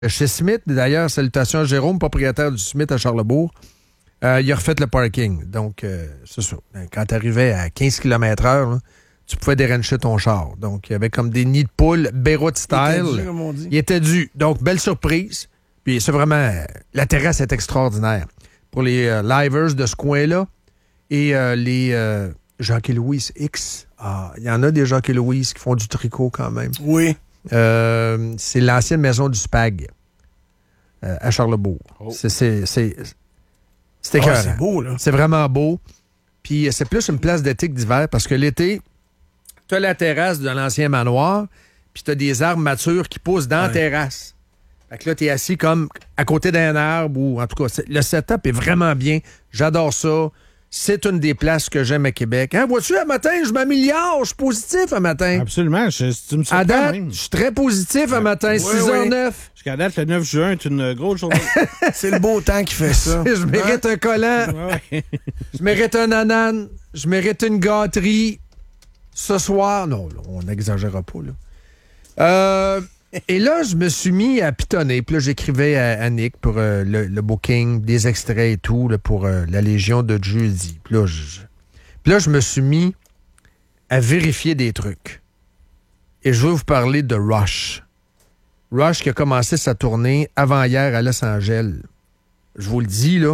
Chez Smith, d'ailleurs, salutations à Jérôme, propriétaire du Smith à Charlebourg. Il a refait le parking. Donc, c'est ça. Quand tu arrivais à 15 km/h, tu pouvais dérancher ton char. Donc, il y avait comme des nids de poules, Beyrouth style. Il était dû, comme on dit. Il était dû. Donc, belle surprise. Puis, c'est vraiment... la terrasse est extraordinaire. Pour les livers de ce coin-là et les Jacques et Louise X. Il y en a des Jacques et Louise qui font du tricot quand même. Oui. C'est l'ancienne maison du Spag à Charlebourg. Oh. C'est écœurant. C'est beau, là. C'est vraiment beau. Puis c'est plus une place d'été que d'hiver parce que l'été, tu as la terrasse de l'ancien manoir, puis tu as des arbres matures qui poussent dans la terrasse. Fait que là, tu es assis comme à côté d'un arbre ou en tout cas, le setup est vraiment bien. J'adore ça. C'est une des places que j'aime à Québec. Hein, vois-tu, un matin, je m'améliore, je suis positif un matin. Absolument, tu me surprends À date, même. je suis très positif un matin, 6h09. Jusqu'à date, le 9 juin est une grosse journée. C'est le beau temps qui fait ça. Je mérite un collant, Ouais. je mérite un ananas, je mérite une gâterie. Ce soir, non, là, on n'exagérera pas, là. Et là, je me suis mis à pitonner. Puis là, j'écrivais à Nick pour le booking, des extraits et tout, là, pour la Légion de jeudi. Puis là, je me suis mis à vérifier des trucs. Et je veux vous parler de Rush. Rush qui a commencé sa tournée avant-hier à Los Angeles. Je vous le dis, là,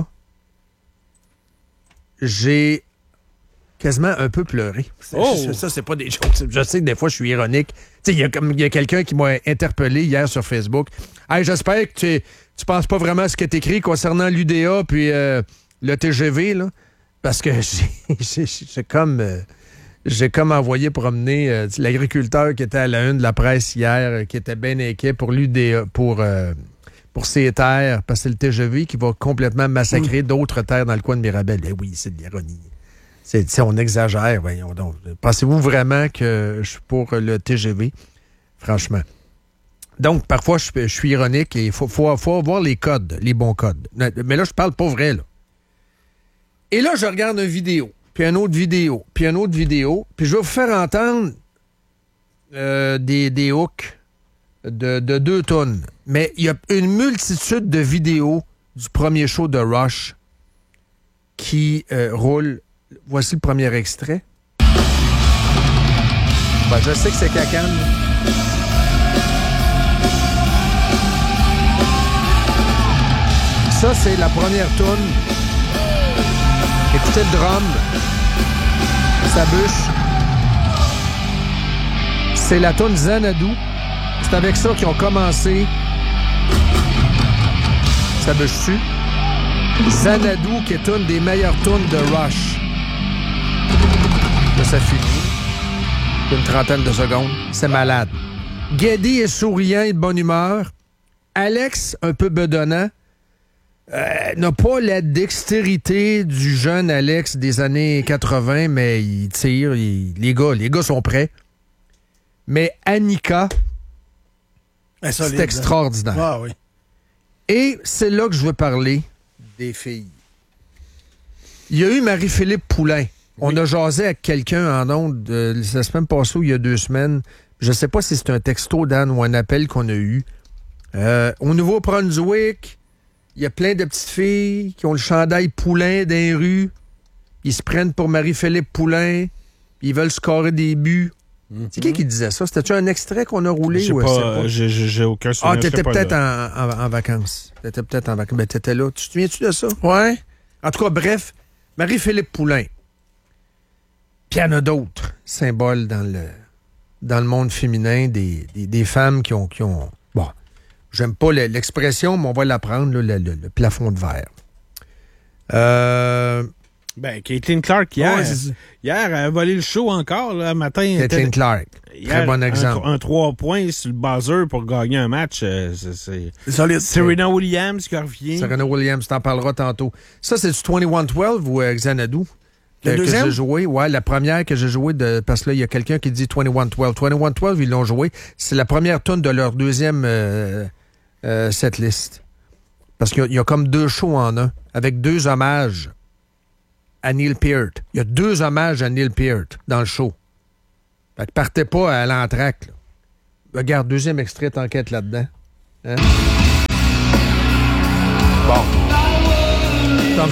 j'ai quasiment un peu pleuré. Ça, c'est pas des choses. Je sais que des fois, je suis ironique. Tu sais, il y a quelqu'un qui m'a interpellé hier sur Facebook. Hey, j'espère que tu penses pas vraiment à ce que t'écris concernant l'UDA puis le TGV, là. Parce que j'ai comme envoyé promener l'agriculteur qui était à la une de la presse hier, qui était bien inquiet pour l'UDA, pour ses terres, parce que c'est le TGV qui va complètement massacrer d'autres terres dans le coin de Mirabel. Eh oui, c'est de l'ironie. On exagère, voyons donc. Pensez-vous vraiment que je suis pour le TGV? Franchement. Donc, parfois, je suis ironique et il faut avoir les codes, les bons codes. Mais là, je parle pas vrai, là. Et là, je regarde une vidéo, puis une autre vidéo, puis une autre vidéo, puis je vais vous faire entendre des hooks de 2 tonnes. Mais il y a une multitude de vidéos du premier show de Rush qui roulent. Voici le premier extrait. Ben, je sais que c'est cacane. Ça, c'est la première toune. Écoutez le drum. Ça bûche. C'est la toune Xanadu. C'est avec ça qu'ils ont commencé. Ça bûche-tu? Xanadu, qui est une des meilleures tunes de Rush. Là, ça finit. Une trentaine de secondes. C'est malade. Geddy est souriant et de bonne humeur. Alex, un peu bedonnant, n'a pas la dextérité du jeune Alex des années 80, mais il tire. Les gars sont prêts. Mais Annika, c'est extraordinaire. Ah oui. Et c'est là que je veux parler des filles. Il y a eu Marie-Philippe Poulain. On a jasé avec quelqu'un en ondes la semaine passée ou il y a 2 semaines. Je ne sais pas si c'est un texto, Dan, ou un appel qu'on a eu. Au Nouveau-Brunswick, il y a plein de petites filles qui ont le chandail Poulain dans les rues. Ils se prennent pour Marie-Philippe Poulain. Ils veulent scorer des buts. C'est qui disait ça? C'était-tu un extrait qu'on a roulé? J'ai aucun souvenir. T'étais peut-être en vacances. T'étais peut-être en vacances. Mais t'étais là. Tu te souviens-tu de ça? Ouais. En tout cas, bref, Marie-Philippe Poulain. Puis il y en a d'autres symboles dans le monde féminin, des femmes qui ont... Bon, j'aime pas l'expression, mais on va l'apprendre, le plafond de verre. Caitlin Clark, hier, elle a volé le show encore, là, matin. Caitlin Clark, très bon exemple. Un 3 points sur le buzzer pour gagner un match, c'est solide. Serena Williams qui revient. Serena Williams, t'en parleras tantôt. Ça, c'est du 21-12 ou Xanadu? Le deuxième? Que j'ai joué. Ouais, la première que j'ai jouée, parce que là, il y a quelqu'un qui dit 21-12. 21-12, ils l'ont joué. C'est la première tune de leur deuxième setlist. Parce qu'il y a comme 2 shows en un, avec 2 hommages à Neil Peart. Il y a 2 hommages à Neil Peart dans le show. Fait que partez pas à l'entracte. Regarde, 2e extrait, t'enquête là-dedans. Hein?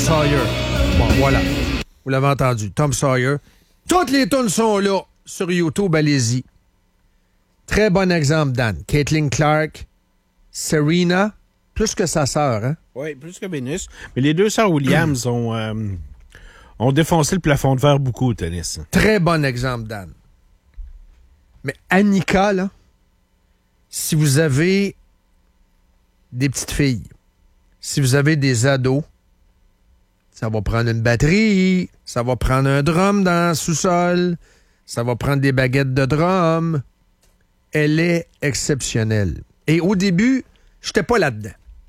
Sawyer. Bon, voilà. Vous l'avez entendu. Tom Sawyer. Toutes les tunes sont là sur YouTube. Allez-y. Très bon exemple, Dan. Caitlin Clark, Serena, plus que sa sœur, hein? Oui, plus que Vénus. Mais les deux sœurs Williams ont défoncé le plafond de verre beaucoup au tennis. Très bon exemple, Dan. Mais Annika, là, si vous avez des petites filles, si vous avez des ados, ça va prendre une batterie, ça va prendre un drum dans le sous-sol, ça va prendre des baguettes de drum. Elle est exceptionnelle. Et au début, j'étais pas là-dedans.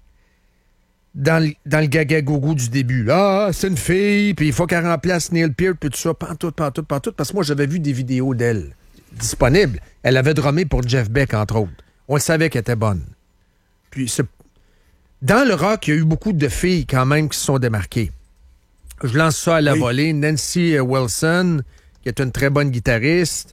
Dans le gaga-gougou du début. Ah, c'est une fille, puis il faut qu'elle remplace Neil Peart, puis tout ça. Pantoute. Parce que moi, j'avais vu des vidéos d'elle disponibles. Elle avait drummé pour Jeff Beck, entre autres. On le savait qu'elle était bonne. Puis, dans le rock, il y a eu beaucoup de filles, quand même, qui se sont démarquées. Je lance ça à la volée. Nancy Wilson, qui est une très bonne guitariste.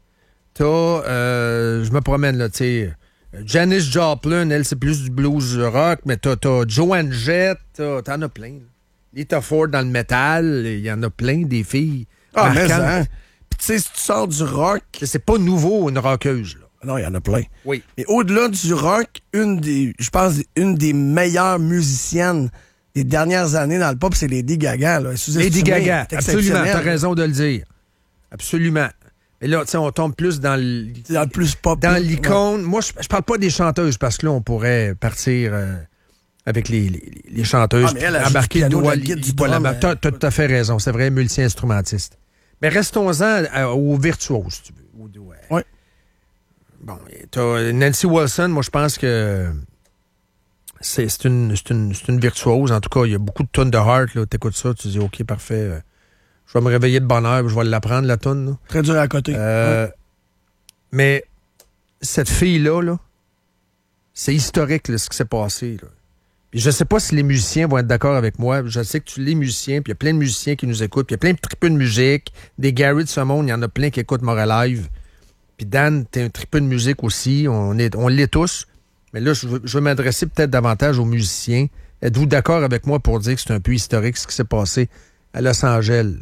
Je me promène, là, tu sais... Janis Joplin, elle, c'est plus du blues rock, mais t'as Joan Jett, t'en as plein. Lita Ford dans le métal, il y en a plein, des filles. Ah, mais ça. Puis tu sais, si tu sors du rock... C'est pas nouveau, une rockeuse, là. Non, il y en a plein. Oui. Et au-delà du rock, je pense, une des meilleures musiciennes des dernières années dans le pop, c'est Lady Gaga, là. Lady Gaga, absolument, t'as raison de le dire. Absolument. Et là, tu sais, on tombe plus dans le plus pop. Dans l'icône. Ouais. Moi, je parle pas des chanteuses parce que là, on pourrait partir avec les chanteuses. Ah, mais elle embarquer le doigt, piano. T'as tout à fait raison. C'est vrai, multi-instrumentiste. Mais restons-en aux virtuoses, si tu veux. Oui. Bon, t'as Nancy Wilson, moi, je pense que c'est une virtuose. En tout cas, il y a beaucoup de tunes de Heart. Là. T'écoutes ça, tu dis, OK, parfait. Je vais me réveiller de bonne heure, je vais l'apprendre, la toune. Là. Très dur à côté. Mais cette fille-là, là, c'est historique là, ce qui s'est passé. Là. Puis je sais pas si les musiciens vont être d'accord avec moi. Je sais que tu es musicien, puis il y a plein de musiciens qui nous écoutent, puis il y a plein de tripeux de musique. Des Gary de ce monde, il y en a plein qui écoutent Moral Live. Puis Dan, t'es un tripeux de musique aussi. On l'est tous. Mais là, je veux m'adresser peut-être davantage aux musiciens. Êtes-vous d'accord avec moi pour dire que c'est un peu historique ce qui s'est passé à Los Angeles?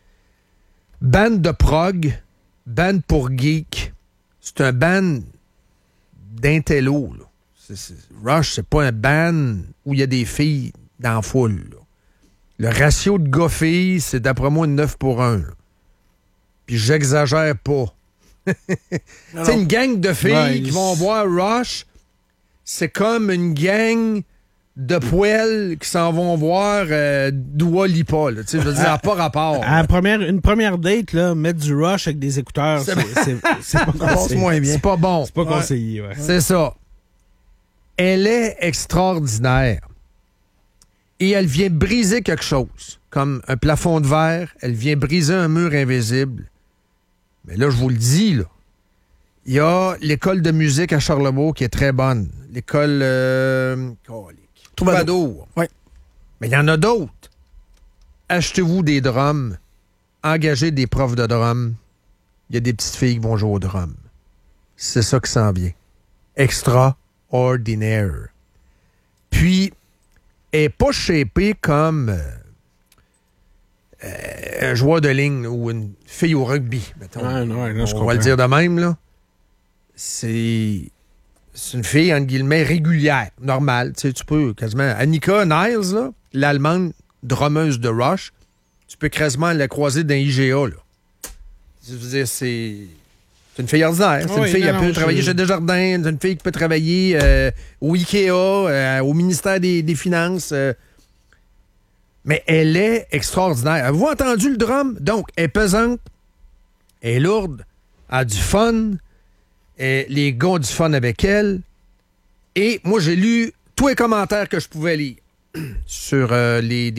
Band de prog, band pour geek. C'est un band d'intello. Là. Rush, c'est pas un band où il y a des filles dans la foule. Là. Le ratio de gars-filles, c'est d'après moi 9 pour 1. Là. Puis j'exagère pas. C'est une gang de filles qui vont voir Rush. C'est comme une gang de poêles qui s'en vont voir Dua Lipa. Je veux dire, pas rapport. Une première date, là, mettre du Rush avec des écouteurs, c'est pas conseillé. Moins bien. C'est pas bon. C'est pas conseillé, ouais. C'est ça. Elle est extraordinaire. Et elle vient briser quelque chose. Comme un plafond de verre, elle vient briser un mur invisible. Mais là, je vous le dis, là. Il y a l'école de musique à Charlebourg qui est très bonne. L'école... Troubadour. Oui. Mais il y en a d'autres. Achetez-vous des drums. Engagez des profs de drum. Il y a des petites filles qui vont jouer au drum. C'est ça qui s'en vient. Extraordinaire. Puis, elle n'est pas shapée comme un joueur de ligne ou une fille au rugby. Mettons. On va le dire de même, là. C'est une fille, entre guillemets, régulière, normale. Tu sais, tu peux quasiment... Annika Niles, là, l'allemande drummeuse de Rush, tu peux quasiment la croiser dans IGA, là. Je veux dire, c'est une fille ordinaire. C'est une fille qui peut travailler chez Desjardins. C'est une fille qui peut travailler au IKEA, au ministère des Finances. Mais elle est extraordinaire. Avez-vous entendu le drum? Donc, elle est pesante, elle est lourde, elle a du fun... Et les gars ont du fun avec elle. Et moi, j'ai lu tous les commentaires que je pouvais lire sur les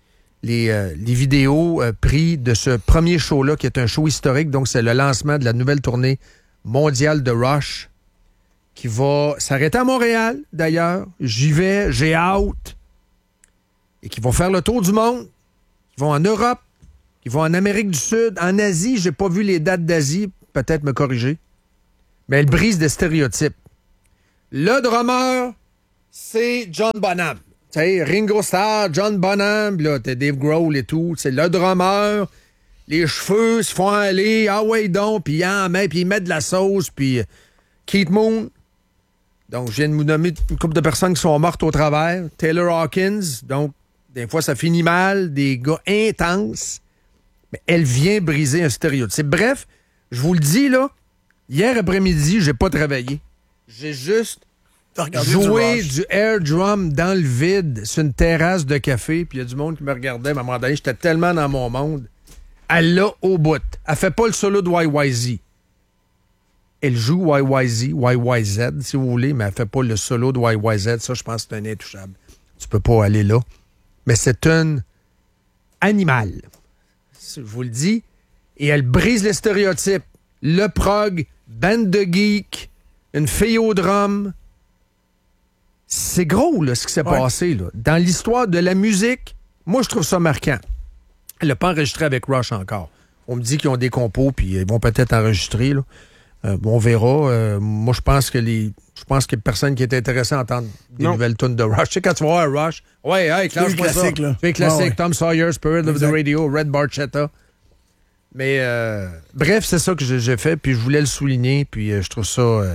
vidéos prises de ce premier show-là, qui est un show historique. Donc, c'est le lancement de la nouvelle tournée mondiale de Rush, qui va s'arrêter à Montréal, d'ailleurs. J'y vais, j'ai hâte. Et qui vont faire le tour du monde. Ils vont en Europe, ils vont en Amérique du Sud, en Asie. J'ai pas vu les dates d'Asie, peut-être me corriger. Mais elle brise des stéréotypes. Le drummer, c'est John Bonham. Tu sais, Ringo Starr, John Bonham, là, t'as Dave Grohl et tout. C'est le drummer, les cheveux se font aller, ah ouais donc, puis il en met, puis il met de la sauce, puis Keith Moon. Donc, je viens de vous nommer une couple de personnes qui sont mortes au travers. Taylor Hawkins, donc, des fois, ça finit mal, des gars intenses. Mais elle vient briser un stéréotype. Bref, je vous le dis, là, hier après-midi, j'ai pas travaillé. J'ai juste joué du air drum dans le vide sur une terrasse de café, puis il y a du monde qui me regardait. À un moment donné, j'étais tellement dans mon monde. Elle l'a au bout. Elle fait pas le solo de YYZ. Elle joue YYZ, si vous voulez, mais elle fait pas le solo de YYZ. Ça, je pense que c'est un intouchable. Tu peux pas aller là. Mais c'est un animal. Je vous le dis. Et elle brise les stéréotypes. Le prog, bande de geeks, une fille au drum. C'est gros, là, ce qui s'est passé. Là. Dans l'histoire de la musique, moi, je trouve ça marquant. Elle n'a pas enregistré avec Rush encore. On me dit qu'ils ont des compos, puis ils vont peut-être enregistrer, là. On verra. Moi, je pense que personne qui est intéressé à entendre des nouvelles tunes de Rush. Tu sais, quand tu vas voir Rush, classe classique, là. C'est classique. Tom Sawyer, Spirit of the Radio, Red Barchetta. Mais bref, c'est ça que j'ai fait, puis je voulais le souligner, puis je trouve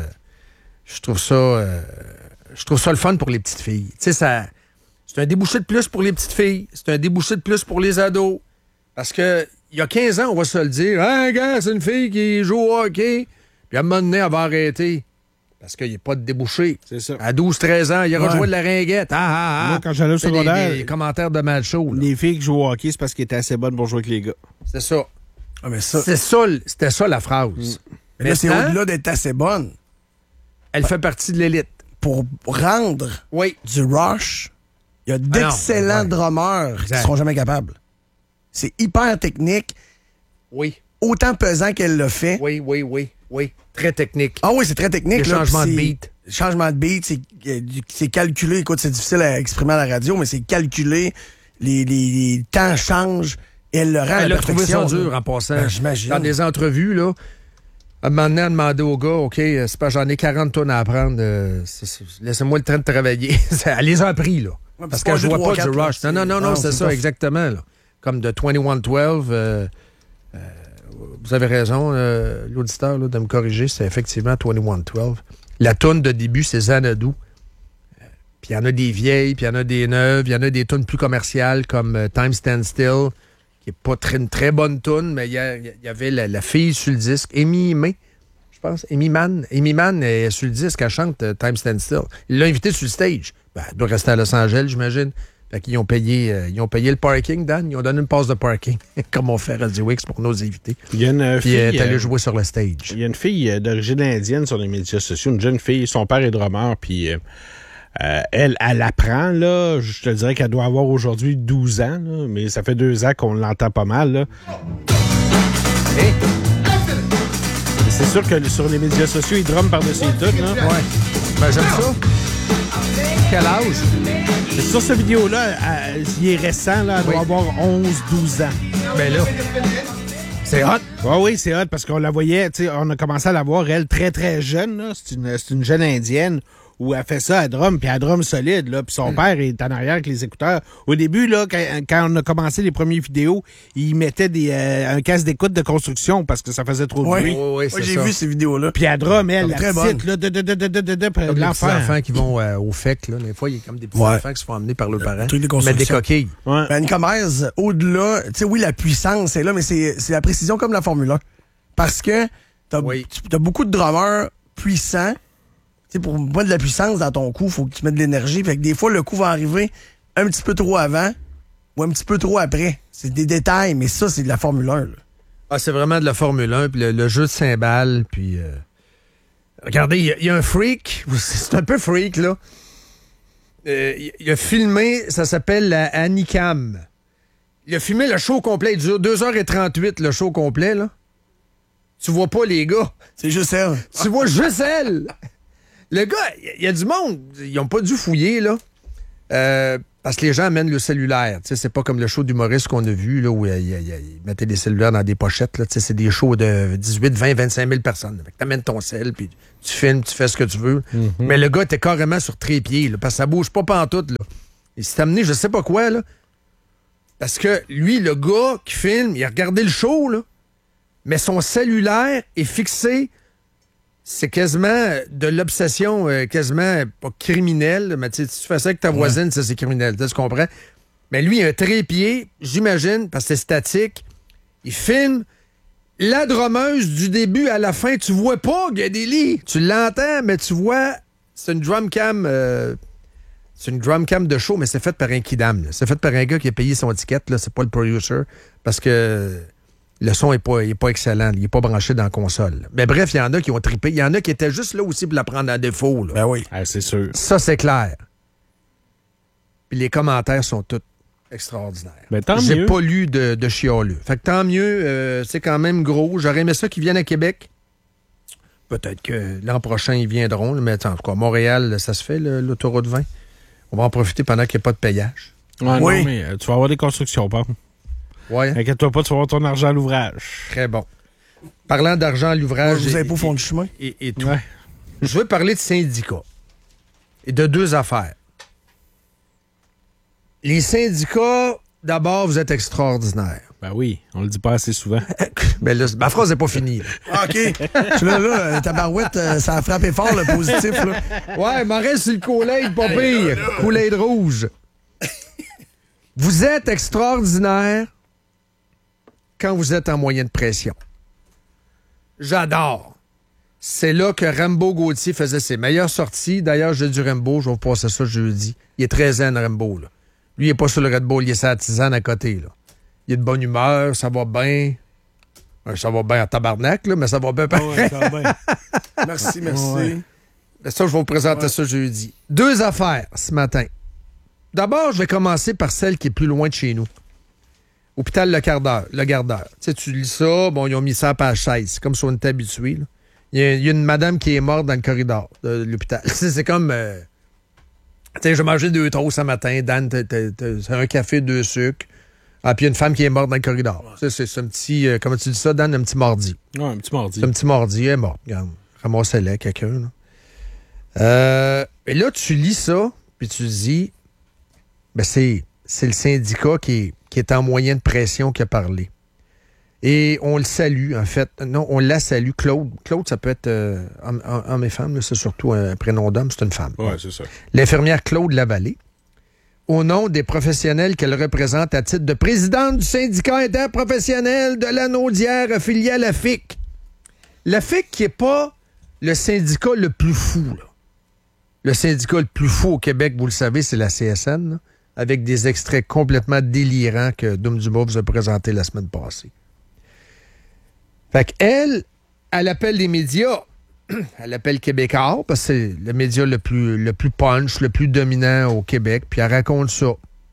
ça le fun pour les petites filles. Tu sais, c'est un débouché de plus pour les petites filles, c'est un débouché de plus pour les ados. Parce que il y a 15 ans, on va se le dire, gars, c'est une fille qui joue au hockey. Puis à un moment donné, elle va arrêter. Parce qu'il n'y a pas de débouché. C'est ça. À 12-13 ans, il aura joué de la ringuette. Moi, quand j'allais au secondaire, les commentaires de macho. Les filles qui jouent au hockey, c'est parce qu'elles étaient assez bonnes pour jouer avec les gars. C'est ça. Ah, mais ça... C'était ça la phrase. Mais là, c'est au-delà d'être assez bonne. Elle fait partie de l'élite. Pour rendre du Rush, il y a d'excellents drummers qui ne seront jamais capables. C'est hyper technique. Oui. Autant pesant qu'elle l'a fait. Oui. Très technique. Ah oui, c'est très technique. Les changements de beat. Changement de beat, c'est calculé. Écoute, c'est difficile à exprimer à la radio, mais c'est calculé. Les temps changent. Et elle le rend à la perfection. Elle a trouvé ça dur en passant. Ben, j'imagine. Dans des entrevues, là, à un moment donné, elle demandait au gars, OK, c'est pas j'en ai 40 tonnes à apprendre. Laissez-moi le temps de travailler. Elle les a appris, là. Ouais, parce qu'elle jouait pas du Rush. Non, c'est ça, exactement. Là. Comme de 2112. Vous avez raison, l'auditeur, là, de me corriger, c'est effectivement 2112. La toune de début, c'est Xanadu. Puis il y en a des vieilles, puis il y en a des neuves, il y en a des tunes plus commerciales comme Time Stand Still, qui n'est pas une très bonne tune, mais il y avait la fille sur le disque, Amy May, je pense. Amy Mann est sur le disque, elle chante Time Stand Still. Il l'a invitée sur le stage. Ben, elle doit rester à Los Angeles, j'imagine. Fait qu'ils ont payé le parking, Dan. Ils ont donné une passe de parking, comme on fait à Radio X pour nos invités. Il y a une Puis elle est allée jouer sur le stage. Il y a une fille d'origine indienne sur les médias sociaux, une jeune fille. Son père est drummer, puis elle apprend, là. Je te dirais qu'elle doit avoir aujourd'hui 12 ans, là, mais ça fait 2 ans qu'on l'entend pas mal, là. Hey. C'est sûr que sur les médias sociaux, il drumme par-dessus tout, là. Ouais. Ben, j'aime ça. Quel âge? Sur cette vidéo-là, il est récent, là, elle doit avoir 11-12 ans. Ben là, c'est hot. Oui, c'est hot, parce qu'on la voyait, tu sais, on a commencé à la voir, elle, très, très jeune, là. C'est une jeune indienne où elle fait ça à drum, puis à drum solide, là, puis son père est en arrière avec les écouteurs. Au début, là, quand on a commencé les premières vidéos, il mettait un casque d'écoute de construction parce que ça faisait trop de bruit. Oui, j'ai vu ces vidéos-là. Puis à drum, elle, très petite, là, comme les petits enfants qui vont au FEC, là. Des fois, il y a comme des petits enfants qui se font amener par leurs parents. Truc de construction. Mettre des coquilles. Ouais. Ben, Nicolas, au-delà, tu sais, oui, la puissance est là, mais c'est la précision comme la Formule 1. Parce que t'as beaucoup de drummers puissants. T'sais, pour mettre de la puissance dans ton coup, il faut que tu mettes de l'énergie. Fait que des fois, le coup va arriver un petit peu trop avant ou un petit peu trop après. C'est des détails, mais ça, c'est de la Formule 1. Là. Ah, c'est vraiment de la Formule 1, puis le jeu de cymbales, puis... Regardez, il y a un freak, c'est un peu freak, là. Il a filmé, ça s'appelle la Anycam. Il a filmé le show complet, il dure 2h38, le show complet, là. Tu vois pas les gars. C'est juste elle. Tu vois juste elle. Le gars, il y a du monde, ils n'ont pas dû fouiller, là. Parce que les gens amènent le cellulaire. Tu sais, c'est pas comme le show d'humoriste qu'on a vu, là, où ils mettaient des cellulaires dans des pochettes, là. Tu sais, c'est des shows de 18, 20, 25 000 personnes. Fait que t'amènes ton sel, puis tu filmes, tu fais ce que tu veux. Mm-hmm. Mais le gars était carrément sur trépied, là, parce que ça bouge pas pantoute, là. Il s'est amené je sais pas quoi, là. Parce que lui, le gars qui filme, il a regardé le show, là. Mais son cellulaire est fixé. C'est quasiment de l'obsession, quasiment pas criminelle. Mais tu fais ça avec ta voisine, ça, c'est criminel. Tu comprends? Mais lui, il a un trépied, j'imagine, parce que c'est statique. Il filme. La drummeuse, du début à la fin, tu vois pas qu'il y a des lits. Tu l'entends, mais tu vois... C'est une drum cam... c'est une drum cam de show, mais c'est fait par un kidam. Là. C'est fait par un gars qui a payé son ticket. Là. C'est pas le producer. Parce que le son est pas excellent. Il est pas branché dans la console. Mais bref, il y en a qui ont trippé. Il y en a qui étaient juste là aussi pour la prendre à défaut. Là. Ben oui. Ah, c'est sûr. Ça, c'est clair. Puis les commentaires sont tous extraordinaires. Ben, tant J'ai mieux. pas lu de chialeux. Fait que tant mieux. C'est quand même gros. J'aurais aimé ça qu'ils viennent à Québec. Peut-être que l'an prochain, ils viendront. Mais en tout cas, Montréal, ça se fait, l'autoroute 20. On va en profiter pendant qu'il n'y a pas de payage. Ouais, Oui. non, mais tu vas avoir des constructions, pas. Ouais. Inquiète-toi pas, tu vas avoir ton argent à l'ouvrage. Très bon. Parlant d'argent à l'ouvrage... Vos impôts font du chemin. Et tout. Ouais. Je veux parler de syndicats. Et de deux affaires. Les syndicats, d'abord, vous êtes extraordinaires. Ben oui, on le dit pas assez souvent. Ben là, ma phrase n'est pas finie. Là. Ah, OK. Là, ta barouette, ça a frappé fort, le positif. Là. Ouais, m'en reste sur le Kool-Aid, pas pire. Kool-Aid rouge. Vous êtes extraordinaire quand vous êtes en moyenne pression. J'adore. C'est là que Rambo Gauthier faisait ses meilleures sorties. D'ailleurs, j'ai du Rambo, je vais vous passer ça jeudi. Il est très zen, Rambo. Là. Lui, il n'est pas sur le Red Bull, il est sur la tisane à côté. Là. Il est de bonne humeur, ça va bien. Ça va bien en tabarnak, là, mais ça va bien. Ouais, ça va bien. Merci. Ouais. Ça, je vais vous présenter ça jeudi. Deux affaires ce matin. D'abord, je vais commencer par celle qui est plus loin de chez nous. Hôpital Le Gardeur. Tu sais, tu lis ça, bon, ils ont mis ça à page 16. C'est comme si on était habitué. Là. Il y a une madame qui est morte dans le corridor de l'hôpital. C'est comme... tu sais, j'ai mangé 2 toasts ce matin. Dan, c'est un café, 2 sucres. Ah, puis il y a une femme qui est morte dans le corridor. Ouais. C'est un petit... comment tu dis ça, Dan? Un petit mardi. Ouais, un petit mardi. C'est un petit mardi. Elle est morte. Regarde. Ramassez-la, quelqu'un. Là. Et là, tu lis ça, puis tu dis... Ben, c'est le syndicat qui est en moyenne pression qui a parlé. Et on le salue, en fait. Non, on la salue. Claude. Claude, ça peut être homme et femme. Là, c'est surtout un prénom d'homme. C'est une femme. Ouais, c'est ça. L'infirmière Claude Lavallée. Au nom des professionnels qu'elle représente à titre de présidente du syndicat interprofessionnel de l'Anaudière affilié à la FIC. La FIC qui n'est pas le syndicat le plus fou. Là. Le syndicat le plus fou au Québec, vous le savez, c'est la CSN, là, avec des extraits complètement délirants que Dom Dumas vous a présentés la semaine passée. Fait qu'elle, elle appelle les médias. Elle appelle Québécois parce que c'est le média le plus punch, le plus dominant au Québec. Puis elle raconte ça.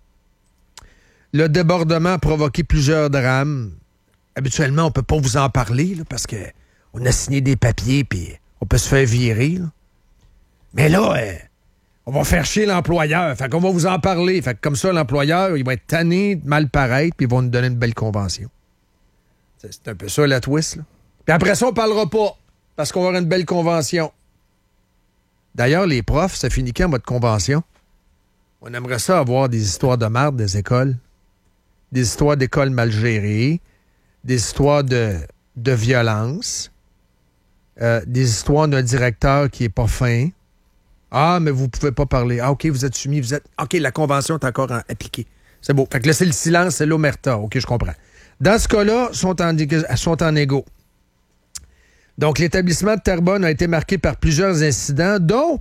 Le débordement a provoqué plusieurs drames. Habituellement, on ne peut pas vous en parler là, parce qu'on a signé des papiers puis on peut se faire virer. Là. Mais là, on va faire chier l'employeur. Fait qu'on va vous en parler. Fait que comme ça, l'employeur, il va être tanné de mal paraître puis ils vont nous donner une belle convention. C'est un peu ça la twist. Là. Puis après ça, on ne parlera pas. Parce qu'on va avoir une belle convention. D'ailleurs, les profs, ça finit quand votre convention? On aimerait ça avoir des histoires de merde des écoles. Des histoires d'écoles mal gérées. Des histoires de violence. Des histoires d'un directeur qui est pas fin. Ah, mais vous pouvez pas parler. Ah, OK, vous êtes soumis, vous êtes... OK, la convention est encore appliquée. C'est beau. Fait que là, c'est le silence, c'est l'omerta. OK, je comprends. Dans ce cas-là, sont en égaux. Donc, l'établissement de Terrebonne a été marqué par plusieurs incidents, dont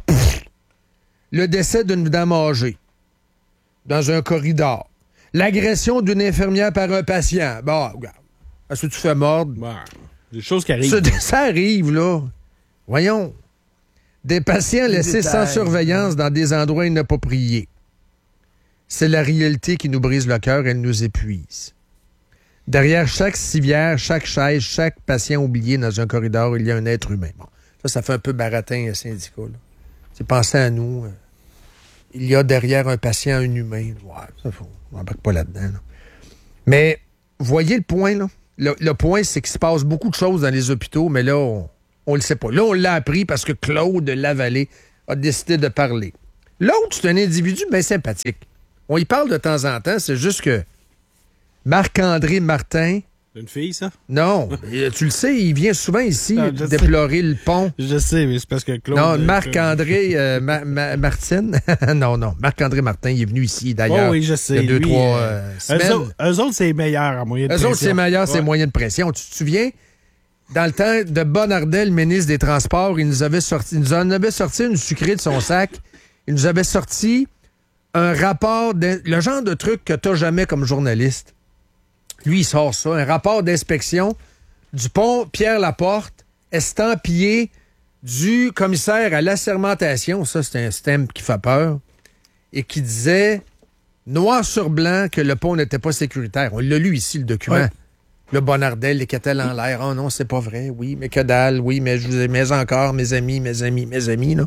le décès d'une dame âgée dans un corridor, l'agression d'une infirmière par un patient. Bon, regarde, est-ce que tu fais mordre? Bon, des choses qui arrivent. Ça arrive, là. Voyons. Des patients laissés sans surveillance dans des endroits inappropriés. C'est la réalité qui nous brise le cœur, elle nous épuise. Derrière chaque civière, chaque chaise, chaque patient oublié dans un corridor, il y a un être humain. Bon, ça fait un peu baratin, syndicat. Là. C'est penser à nous. Il y a derrière un patient un humain. Ouais, ça, on n'embarque pas là-dedans. Là. Mais, voyez le point, là. Le point, c'est qu'il se passe beaucoup de choses dans les hôpitaux, mais là, on le sait pas. Là, on l'a appris parce que Claude Lavallée a décidé de parler. L'autre, c'est un individu bien sympathique. On y parle de temps en temps, c'est juste que Marc-André Martin... C'est une fille, ça? Non, tu le sais, il vient souvent ici déplorer le pont. Je sais, mais c'est parce que Claude... Non, Marc-André Martine. non, Marc-André Martin, il est venu ici, d'ailleurs. Oh oui, je sais. Il y a 2-3 semaines. Eux autres, c'est meilleur en moyen de pression. Eux autres, c'est meilleur, c'est moyen de pression. Tu te souviens, dans le temps de Bonnardel, ministre des Transports, il nous en avait sorti une sucrée de son sac. Il nous avait sorti un rapport, le genre de truc que tu n'as jamais comme journaliste. Lui, il sort ça, un rapport d'inspection du pont Pierre-Laporte, estampillé du commissaire à l'assermentation. Ça, c'est un stamp qui fait peur. Et qui disait, noir sur blanc, que le pont n'était pas sécuritaire. On l'a lu ici, le document. Ouais. Le Bonnardel, les catelles en l'air. Oh non, c'est pas vrai. Oui, mais que dalle. Oui, mais je vous aimais encore, mes amis. Là,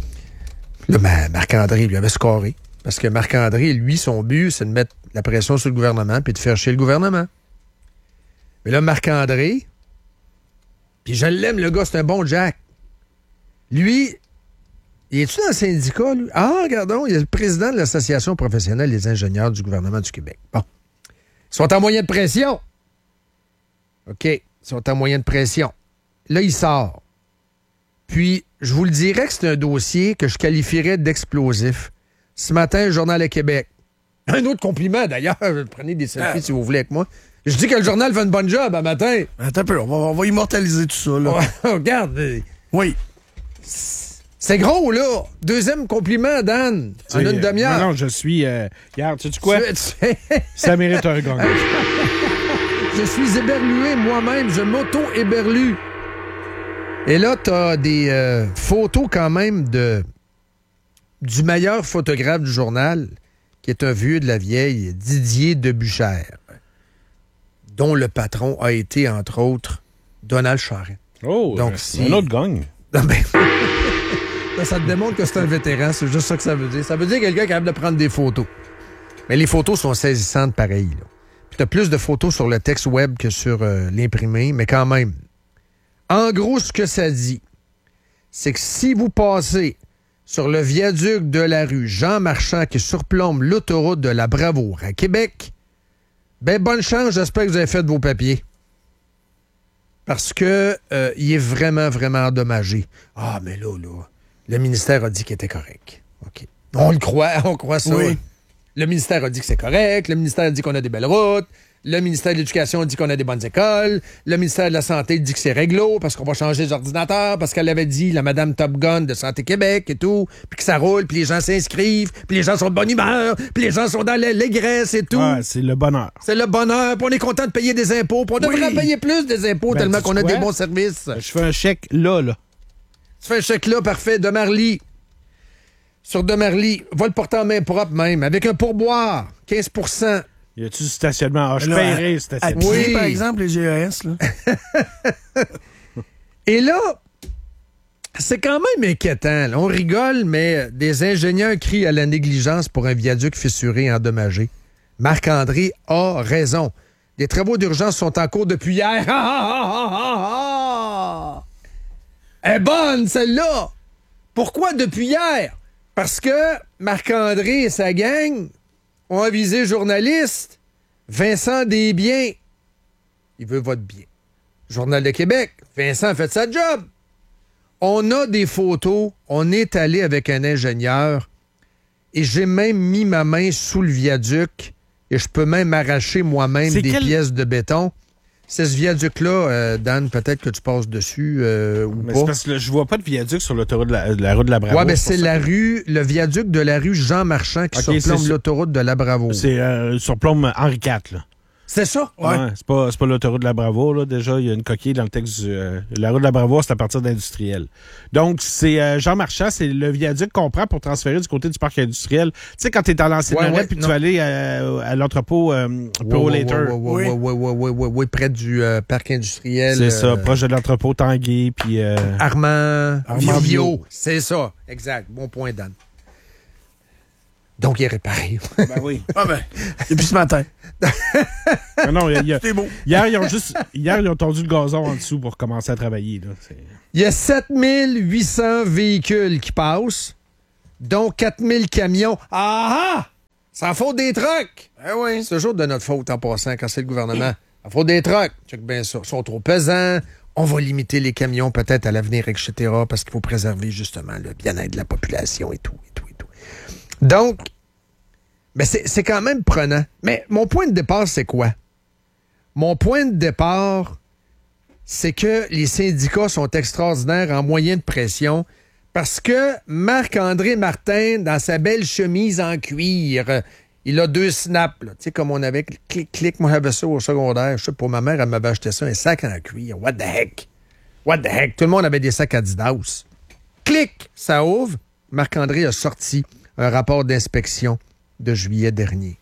Marc-André lui avait scoré. Parce que Marc-André, lui, son but, c'est de mettre la pression sur le gouvernement puis de faire chier le gouvernement. Mais là, Marc-André, puis je l'aime, le gars, c'est un bon Jack. Lui, il est-tu dans le syndicat, lui? Ah, regardons, il est le président de l'Association professionnelle des ingénieurs du gouvernement du Québec. Bon. Ils sont en moyen de pression. OK, ils sont en moyen de pression. Là, il sort. Puis, je vous le dirais que c'est un dossier que je qualifierais d'explosif. Ce matin, le Journal de Québec. Un autre compliment, d'ailleurs. Prenez des selfies si vous voulez avec moi. Je dis que le journal fait une bonne job un matin. Attends un peu, on va immortaliser tout ça, là. Regarde. Oui. C'est gros, là. Deuxième compliment, Dan. En une demi-heure. Non, je suis... regarde, sais-tu quoi? Ça mérite un gong. Je suis éberlué moi-même. Je m'auto-éberlue. Et là, t'as des photos quand même du meilleur photographe du journal, qui est un vieux de la vieille, Didier Debuchère, dont le patron a été, entre autres, Donald Charest. Oh, donc, un autre gang. Ça te démontre que c'est un vétéran, c'est juste ça que ça veut dire. Ça veut dire quelqu'un qui est capable de prendre des photos. Mais les photos sont saisissantes pareil. Puis t'as plus de photos sur le texte web que sur l'imprimé, mais quand même. En gros, ce que ça dit, c'est que si vous passez sur le viaduc de la rue Jean Marchand qui surplombe l'autoroute de la Bravoure à Québec, ben bonne chance, j'espère que vous avez fait vos papiers. Parce que il est vraiment, vraiment endommagé. Ah, mais là, le ministère a dit qu'il était correct. OK. On le croit, on croit ça. Oui. Le ministère a dit que c'est correct, le ministère a dit qu'on a des belles routes, le ministère de l'Éducation dit qu'on a des bonnes écoles. Le ministère de la Santé dit que c'est réglo parce qu'on va changer les ordinateurs, parce qu'elle avait dit, la madame Top Gun de Santé Québec et tout, puis que ça roule, puis les gens s'inscrivent, puis les gens sont de bonne humeur, puis les gens sont dans l'allégresse et tout. Ouais, c'est le bonheur. C'est le bonheur, puis on est content de payer des impôts, puis on devrait payer plus des impôts tellement qu'on a des bons services. Je fais un chèque là. Tu fais un chèque là, parfait, de Marly. Sur de Marly, va le porter en main propre même, avec un pourboire, 15 %. Y a-tu du stationnement? Ah, je paierai le stationnement. Oui, par exemple, les GES, là. Et là, c'est quand même inquiétant. Là. On rigole, mais des ingénieurs crient à la négligence pour un viaduc fissuré et endommagé. Marc-André a raison. Des travaux d'urgence sont en cours depuis hier. Elle est bonne, celle-là! Pourquoi depuis hier? Parce que Marc-André et sa gang ont avisé journaliste Vincent Desbiens. Il veut votre bien. Journal de Québec. Vincent a fait sa job. On a des photos. On est allé avec un ingénieur et j'ai même mis ma main sous le viaduc et je peux même arracher moi-même des pièces de béton. C'est ce viaduc-là, Dan, peut-être que tu passes dessus ou mais pas. C'est parce que je vois pas de viaduc sur l'autoroute de la route de la Bravoure. Oui, mais c'est le viaduc de la rue Jean Marchand qui surplombe l'autoroute de la Bravoure. C'est surplombe Henri IV, là. C'est ça? Ouais. C'est pas l'autoroute de la Bravoure, là. Déjà, il y a une coquille dans le texte la route de la Bravoure, c'est à partir d'industriel. Donc, c'est Jean Marchand, c'est le viaduc qu'on prend pour transférer du côté du parc industriel. Tu sais, quand t'es à l'ancienne puis tu vas aller à l'entrepôt Pro Later. Oui, près du parc industriel. C'est ça, proche de l'entrepôt Tanguay, puis... Armand Vio. C'est ça, exact. Bon point, Dan. Donc, il est réparé. Ben oui. Depuis ce matin. Non, c'est beau. Hier, ils ont tendu le gazon en dessous pour commencer à travailler. Là. Il y a 7800 véhicules qui passent, dont 4000 camions. Ah! sans faute des trucks. Eh oui. C'est toujours de notre faute en passant quand c'est le gouvernement. La faute des trucks. Check bien ça. Ils sont trop pesants. On va limiter les camions peut-être à l'avenir, etc. parce qu'il faut préserver justement le bien-être de la population et tout. Donc, ben c'est quand même prenant. Mais mon point de départ, c'est quoi? Mon point de départ, c'est que les syndicats sont extraordinaires en moyen de pression parce que Marc-André Martin, dans sa belle chemise en cuir, il a 2 snaps, tu sais, comme on avait clic, moi j'avais ça au secondaire. Je sais pas, ma mère, elle m'avait acheté ça, un sac en cuir. What the heck? Tout le monde avait des sacs Adidas. Clic, ça ouvre. Marc-André a sorti un rapport d'inspection de juillet dernier.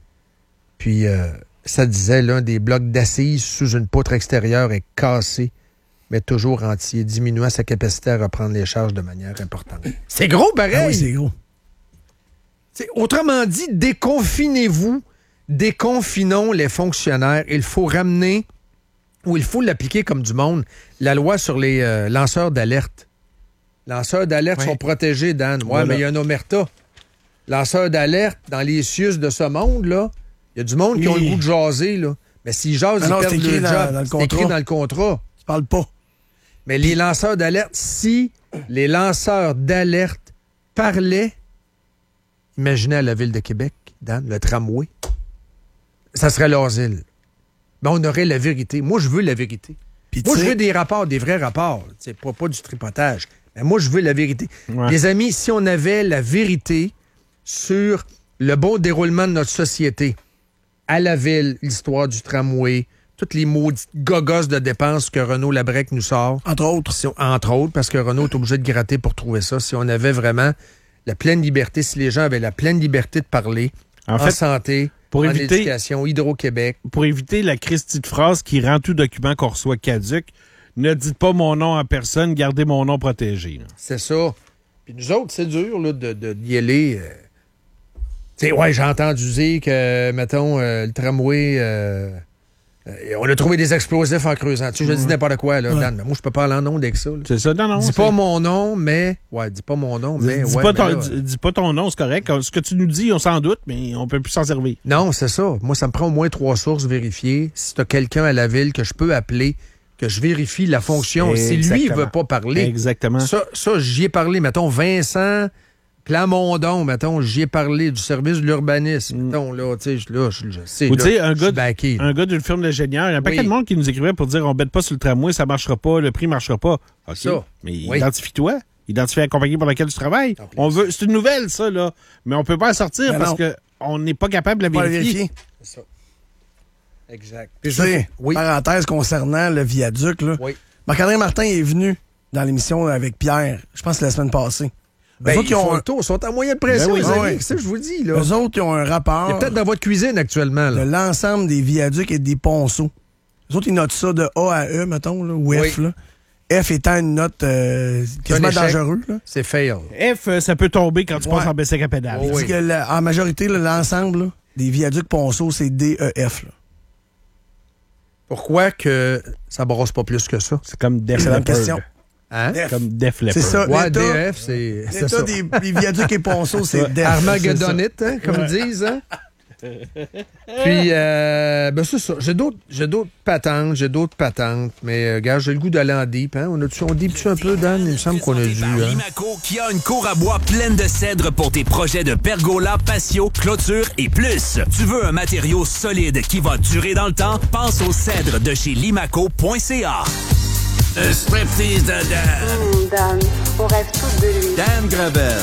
Puis, ça disait, l'un des blocs d'assises sous une poutre extérieure est cassé, mais toujours entier, diminuant sa capacité à reprendre les charges de manière importante. C'est gros, pareil! Ah oui, c'est gros. T'sais, autrement dit, déconfinez-vous, déconfinons les fonctionnaires. Il faut ramener, ou il faut l'appliquer comme du monde, la loi sur les lanceurs d'alerte. Lanceurs d'alerte sont protégés, Dan. Ouais, voilà. Mais il y a un omerta. Lanceurs d'alerte, dans les cieux de ce monde, là, il y a du monde qui ont le goût de jaser, là. Mais s'ils jasent, ils perdent leur job. C'est écrit dans le contrat. Tu parles pas. Mais les lanceurs d'alerte, si les lanceurs d'alerte parlaient, imaginez à la Ville de Québec, Dan, le tramway, ça serait l'asile. Mais on aurait la vérité. Moi, je veux la vérité. Moi, je veux des rapports, des vrais rapports. C'est pas du tripotage. Mais moi, je veux la vérité. Ouais. Les amis, si on avait la vérité sur le bon déroulement de notre société, à la Ville, l'histoire du tramway, toutes les maudites gogosses de dépenses que Renaud Labrec nous sort. Entre autres. Entre autres, parce que Renaud est obligé de gratter pour trouver ça. Si on avait vraiment la pleine liberté, si les gens avaient la pleine liberté de parler en santé, en éducation, Hydro-Québec. Pour éviter la Christie de phrase qui rend tout document qu'on reçoit caduc, ne dites pas mon nom à personne, gardez mon nom protégé. Là. C'est ça. Puis nous autres, c'est dur là, d'y aller. Ouais, j'ai entendu dire que, mettons, le tramway, on a trouvé des explosifs en creusant. Tu sais, je dis n'importe quoi, là, Dan, mais moi, je peux pas aller en ondes avec ça. Là. C'est ça, non. Dis pas mon nom, mais... Ouais, dis pas mon nom, mais... Dis pas ton nom, c'est correct. Ce que tu nous dis, on s'en doute, mais on peut plus s'en servir. Non, c'est ça. Moi, ça me prend au moins 3 sources vérifiées. Si t'as quelqu'un à la ville que je peux appeler, que je vérifie la fonction. Si lui, il veut pas parler... Exactement. Ça j'y ai parlé. Mettons, Vincent... Plamondon, mettons, j'y ai parlé du service de l'urbanisme. Mettons, là, tu sais, je sais. Ou tu sais, un gars d'une firme d'ingénieurs, il y a un paquet de monde qui nous écrivait pour dire on bête pas sur le tramway, ça marchera pas, le prix marchera pas. OK. Ça. Mais identifie-toi. Identifie la compagnie pour laquelle tu travailles. C'est une nouvelle, ça, là. Mais on peut pas en sortir parce qu'on n'est pas capable de la vérifier. C'est ça. Exact. Puis tu sais, parenthèse concernant le viaduc, là. Oui. Marc-André Martin est venu dans l'émission avec Pierre, je pense que la semaine passée. Ben, ils font le tour, ils sont en moyenne de pression, les amis. C'est ça que je vous dis, là. Eux autres, ils ont un rapport. Il y a peut-être dans votre cuisine actuellement, là. De l'ensemble des viaducs et des ponceaux. Eux autres, ils notent ça de A à E, mettons, là, ou F, là. F étant une note quasiment dangereuse. C'est fail. F, ça peut tomber quand tu passes en bicycle à pédale. Il dit que en majorité, l'ensemble des viaducs ponceaux, c'est D, E, F. Là. Pourquoi que ça brosse pas plus que ça? C'est comme Def Leppard. Question. Hein? Comme Def Leppard. C'est ça. Ouais, DF, c'est l'état ça. des viaducs et ponceaux, c'est Def. Armageddonite, hein, comme ils disent. Hein? Puis, ben c'est ça. J'ai d'autres patentes, mais gars, j'ai le goût d'aller en deep. Hein? On deep-tu un peu, Dan? Il me semble qu'on a dû. Hein? Limaco, qui a une cour à bois pleine de cèdres pour tes projets de pergola, patio, clôture et plus. Tu veux un matériau solide qui va durer dans le temps? Pense aux cèdres de chez limaco.ca. Un striptease de Dan. Dan, on rêve tous de lui. Dan Gravel.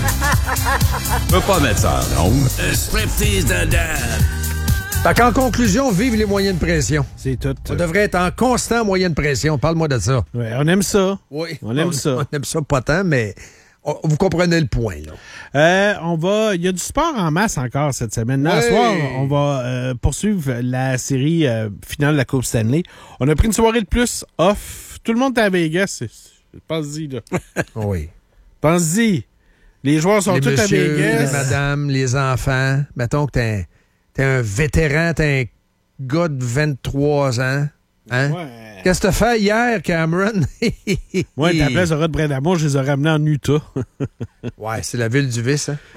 Peux pas mettre ça en ondes. Un striptease de Dan. Fait qu'en conclusion, vive les moyens de pression. C'est tout. On devrait être en constant moyen de pression. Parle-moi de ça. Ouais, on aime ça. Oui. On aime ça. On aime ça pas tant, mais vous comprenez le point, là. Il y a du sport en masse encore cette semaine. Là, ce soir, on va poursuivre la série finale de la Coupe Stanley. On a pris une soirée de plus off. Tout le monde est à Vegas. Pense-y, là. Oui. Pense-y. Les joueurs sont tous à Vegas. Les madames, les enfants. Mettons que t'es un vétéran, t'es un gars de 23 ans. Hein? Ouais. Qu'est-ce que t'as fait hier, Cameron? Moi, ta place de Brindamour, je les ai ramenés en Utah. Ouais, c'est la ville du vice, hein?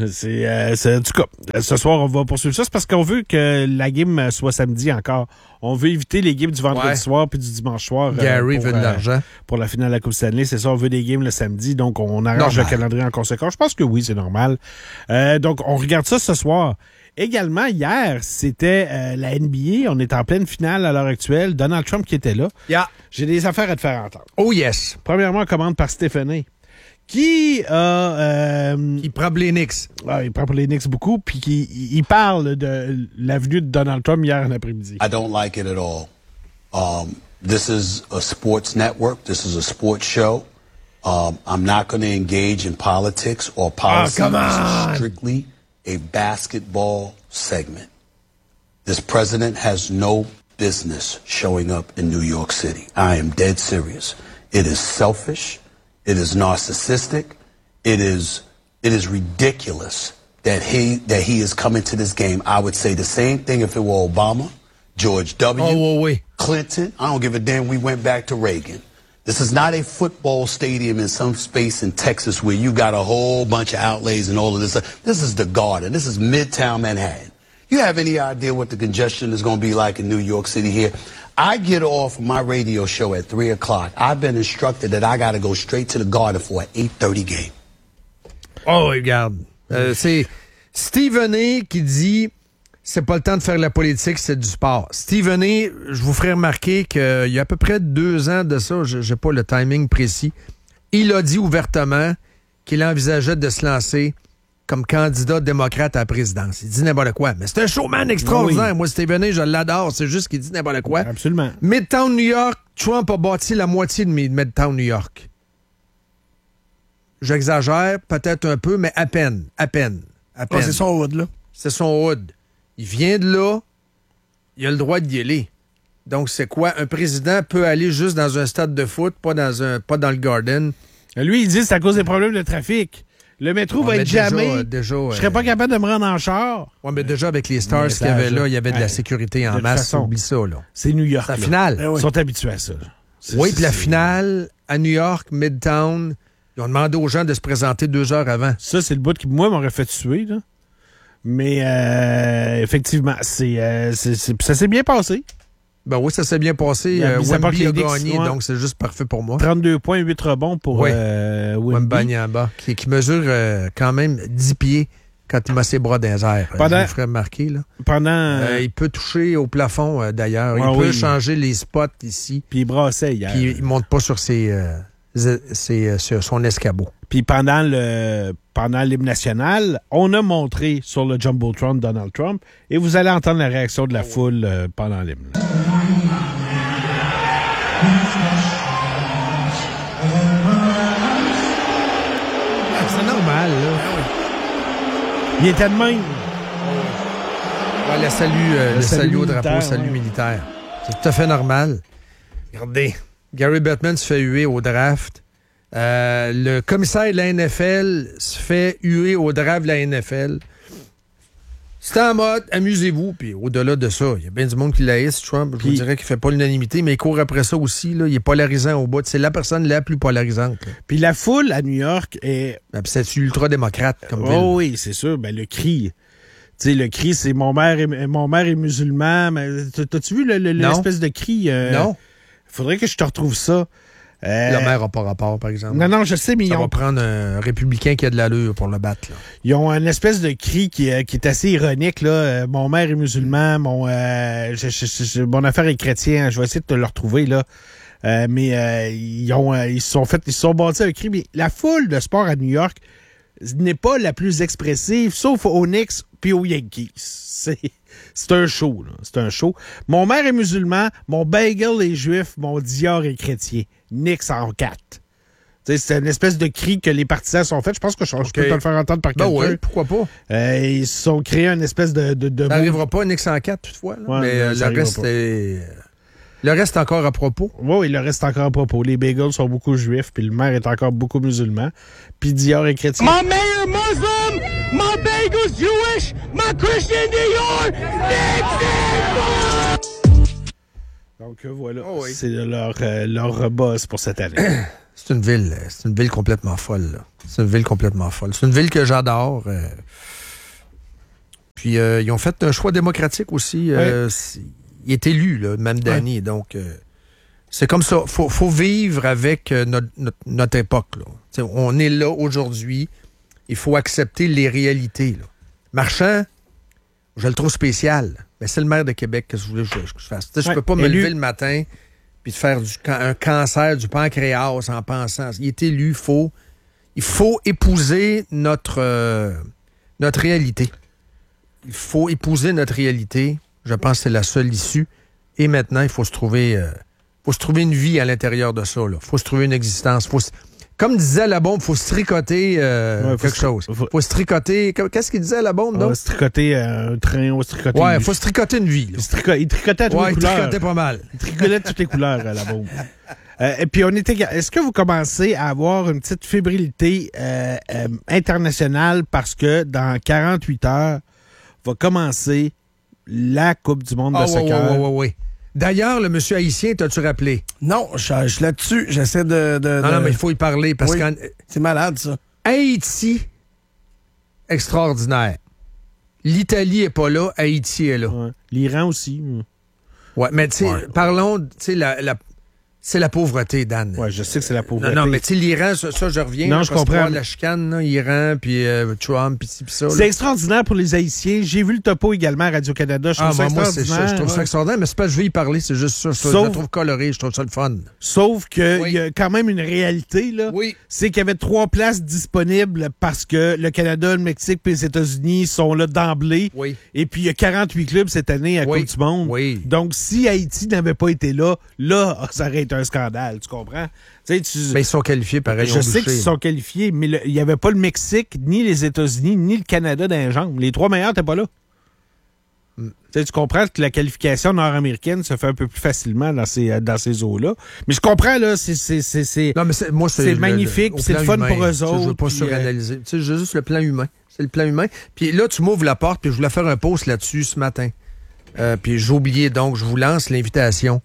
C'est en tout cas, ce soir, on va poursuivre ça. C'est parce qu'on veut que la game soit samedi encore. On veut éviter les games du vendredi soir puis du dimanche soir. Gary veut de l'argent. Pour la finale de la Coupe Stanley, c'est ça, on veut des games le samedi, donc on arrange le calendrier en conséquence. Je pense que oui, c'est normal. Donc, on regarde ça ce soir. Également, hier, c'était la NBA. On est en pleine finale à l'heure actuelle. Donald Trump qui était là. Yeah. J'ai des affaires à te faire entendre. Oh yes. Premièrement, on commande par Stéphanie, qui a... Il prend les Knicks. Il prend pour les Knicks beaucoup, puis il parle de l'avenue de Donald Trump hier en après-midi. I don't like it at all. This is a sports network. This is a sports show. I'm not going to engage in politics or policy. Oh, come This on. is strictly a basketball segment. This president has no business showing up in New York City. I am dead serious. It is selfish. It is narcissistic. It is ridiculous that he is coming to this game. I would say the same thing if it were Obama, George W. Clinton. I don't give a damn. We went back to Reagan. This is not a football stadium in some space in Texas where you got a whole bunch of outlays and all of this. This is the Garden. This is Midtown Manhattan. You have any idea what the congestion is going to be like in New York City here? I get off my radio show at 3 o'clock. I've been instructed that I got to go straight to the Garden for an 8:30 game. Oh, regarde. C'est Stephen A. qui dit c'est pas le temps de faire la politique, c'est du sport. Stephen A., je vous ferai remarquer qu'il y a à peu près 2 ans de ça, j'ai pas le timing précis, il a dit ouvertement qu'il envisageait de se lancer comme candidat démocrate à la présidence. Il dit n'importe quoi. Mais c'est un showman extraordinaire. Oui. Moi, Stephen A., je l'adore. C'est juste qu'il dit n'importe quoi. Absolument. Midtown New York, Trump a bâti la moitié de Midtown New York. J'exagère peut-être un peu, mais à peine. Oh, c'est son hood, là. C'est son hood. Il vient de là, il a le droit d'y aller. Donc, c'est quoi? Un président peut aller juste dans un stade de foot, pas dans le Garden. Lui, il dit que c'est à cause des problèmes de trafic. Le métro va être jamais. Je serais pas capable de me rendre en char. Oui, mais déjà, avec les stars qu'il y avait là, il y avait de la sécurité en masse. Oublie ça, là. C'est New York. La finale. Ils sont habitués à ça. Oui, puis la finale, à New York, Midtown, ils ont demandé aux gens de se présenter 2 heures avant. Ça, c'est le bout qui, moi, m'aurait fait tuer, là. Mais effectivement, ça s'est bien passé. Ben oui, ça s'est bien passé. Wemby a gagné, donc c'est juste parfait pour moi. 32 points, 8 rebonds pour Wembanyama, qui mesure quand même 10 pieds quand il met ses bras dans les airs. Je vous ferai remarquer. Là. Il peut toucher au plafond, d'ailleurs. Il peut changer les spots ici. Puis il brassait hier. Puis il monte pas sur sur son escabeau. Puis pendant l'hymne national, on a montré sur le Jumbotron Donald Trump et vous allez entendre la réaction de la foule pendant l'hymne. C'est normal, là. Il était de même. Ouais, le salut au drapeau, salut militaire. C'est tout à fait normal. Regardez, Gary Bettman se fait huer au draft. Le commissaire de la NFL se fait huer au draft de la NFL. C'est en mode, amusez-vous. Puis au-delà de ça, il y a bien du monde qui l'haïsse, Trump. Je vous dirais qu'il fait pas l'unanimité, mais il court après ça aussi. Là. Il est polarisant au bout. C'est la personne la plus polarisante. Là. Puis la foule à New York est... c'est ultra-démocrate comme ville. Oh oui, c'est sûr. Ben, le cri... Tu sais, le cri, c'est mon maire est musulman. Mais t'as-tu vu l'espèce de cri? Non. Faudrait que je te retrouve ça. Le maire n'a pas rapport, par exemple. Non, je sais, mais ça va prendre un républicain qui a de l'allure pour le battre. Là. Ils ont une espèce de cri qui est assez ironique. Là. Mon maire est musulman, mon affaire est chrétien. Je vais essayer de te le retrouver, là. Mais ils se sont bâtis un cri. Mais la foule de sport à New York n'est pas la plus expressive, sauf aux Knicks puis aux Yankees. C'est un show, là. C'est un show. Mon maire est musulman, mon bagel est juif, mon Dior est chrétien. Knicks en 4. C'est une espèce de cri que les partisans sont faits. Je pense que je peux te le faire entendre par quelqu'un. Oui, pourquoi pas? Ils se sont créés une espèce de ça n'arrivera pas Knicks en 4 toutefois. Là. Ouais, mais le reste est... Le reste encore à propos? Oui, le reste encore à propos. Les bagels sont beaucoup juifs, puis le maire est encore beaucoup musulman. Puis Dior est chrétien. My mayor Muslim, my bagels Jewish, my Christian Dior, Donc voilà, c'est leur boss pour cette année. C'est une ville complètement folle. Là. C'est une ville complètement folle. C'est une ville que j'adore. Puis ils ont fait un choix démocratique aussi. Il est élu, là, Mamdani. Ouais. Donc c'est comme ça. Faut vivre avec notre époque. Là. On est là aujourd'hui. Il faut accepter les réalités. Là. Marchand, je le trouve spécial. Mais c'est le maire de Québec que je voulais que je fasse. Je peux pas me lever le matin puis de faire un cancer du pancréas en pensant. Il est élu. Il faut épouser notre réalité. Il faut épouser notre réalité. Je pense que c'est la seule issue. Et maintenant, il faut se trouver une vie à l'intérieur de ça. Il faut se trouver une existence. Comme disait la bombe, il faut se tricoter quelque chose. Faut se tricoter... Qu'est-ce qu'il disait la bombe, donc? Se tricoter un train, il faut se tricoter une vie. Il tricotait à toutes les couleurs. Il tricotait pas mal. Il tricotait toutes les couleurs, la bombe. Et puis, est-ce que vous commencez à avoir une petite fébrilité internationale parce que dans 48 heures, va commencer la Coupe du monde de soccer? Oui. D'ailleurs, le monsieur haïtien, t'as-tu rappelé? Non, je suis là-dessus. J'essaie de... Non, mais il faut y parler parce que... C'est malade, ça. Haïti, extraordinaire. L'Italie est pas là, Haïti est là. Ouais. L'Iran aussi. Ouais, mais tu sais, parlons, tu sais, c'est la pauvreté, Dan. Oui, je sais que c'est la pauvreté. Non, mais tu sais, l'Iran, ça, je reviens. Non, je comprends. La chicane, là, Iran, puis Trump, puis ça. C'est extraordinaire pour les Haïtiens. J'ai vu le topo également à Radio-Canada. Je trouve ça extraordinaire. Je trouve ça extraordinaire, mais c'est pas que je vais y parler, c'est juste ça. Je le trouve coloré, je trouve ça le fun. Sauf qu'il y a quand même une réalité, là. Oui. C'est qu'il y avait 3 places disponibles parce que le Canada, le Mexique et les États-Unis sont là d'emblée. Oui. Et puis, il y a 48 clubs cette année à Coupe du monde. Oui. Donc, si Haïti n'avait pas été là, ça aurait été un scandale. Tu comprends? Mais ils sont qualifiés pareil. Je sais qu'ils sont qualifiés, mais il n'y avait pas le Mexique, ni les États-Unis, ni le Canada dans les jambes. Les 3 meilleurs n'étaient pas là. Tu comprends que la qualification nord-américaine se fait un peu plus facilement dans ces eaux-là. Mais je comprends, là, c'est magnifique, c'est le fun humain, pour eux autres. Je ne veux pas suranalyser. J'ai juste le plan humain. C'est le plan humain. Puis là, tu m'ouvres la porte, puis je voulais faire un post là-dessus ce matin. Puis j'ai oublié, donc je vous lance l'invitation.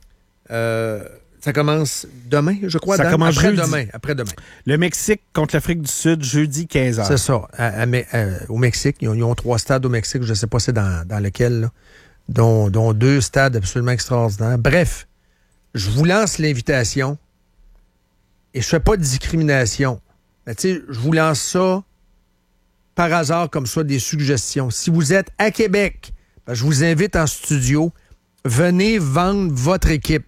Ça commence demain, je crois. Ça commence après-demain. Le Mexique contre l'Afrique du Sud, jeudi 15h. C'est ça. Au Mexique, ils ont 3 stades au Mexique. Je ne sais pas c'est dans lequel, là, dont 2 stades absolument extraordinaires. Bref, je vous lance l'invitation et je ne fais pas de discrimination. Mais tu sais, je vous lance ça par hasard comme ça, des suggestions. Si vous êtes à Québec, je vous invite en studio. Venez vendre votre équipe.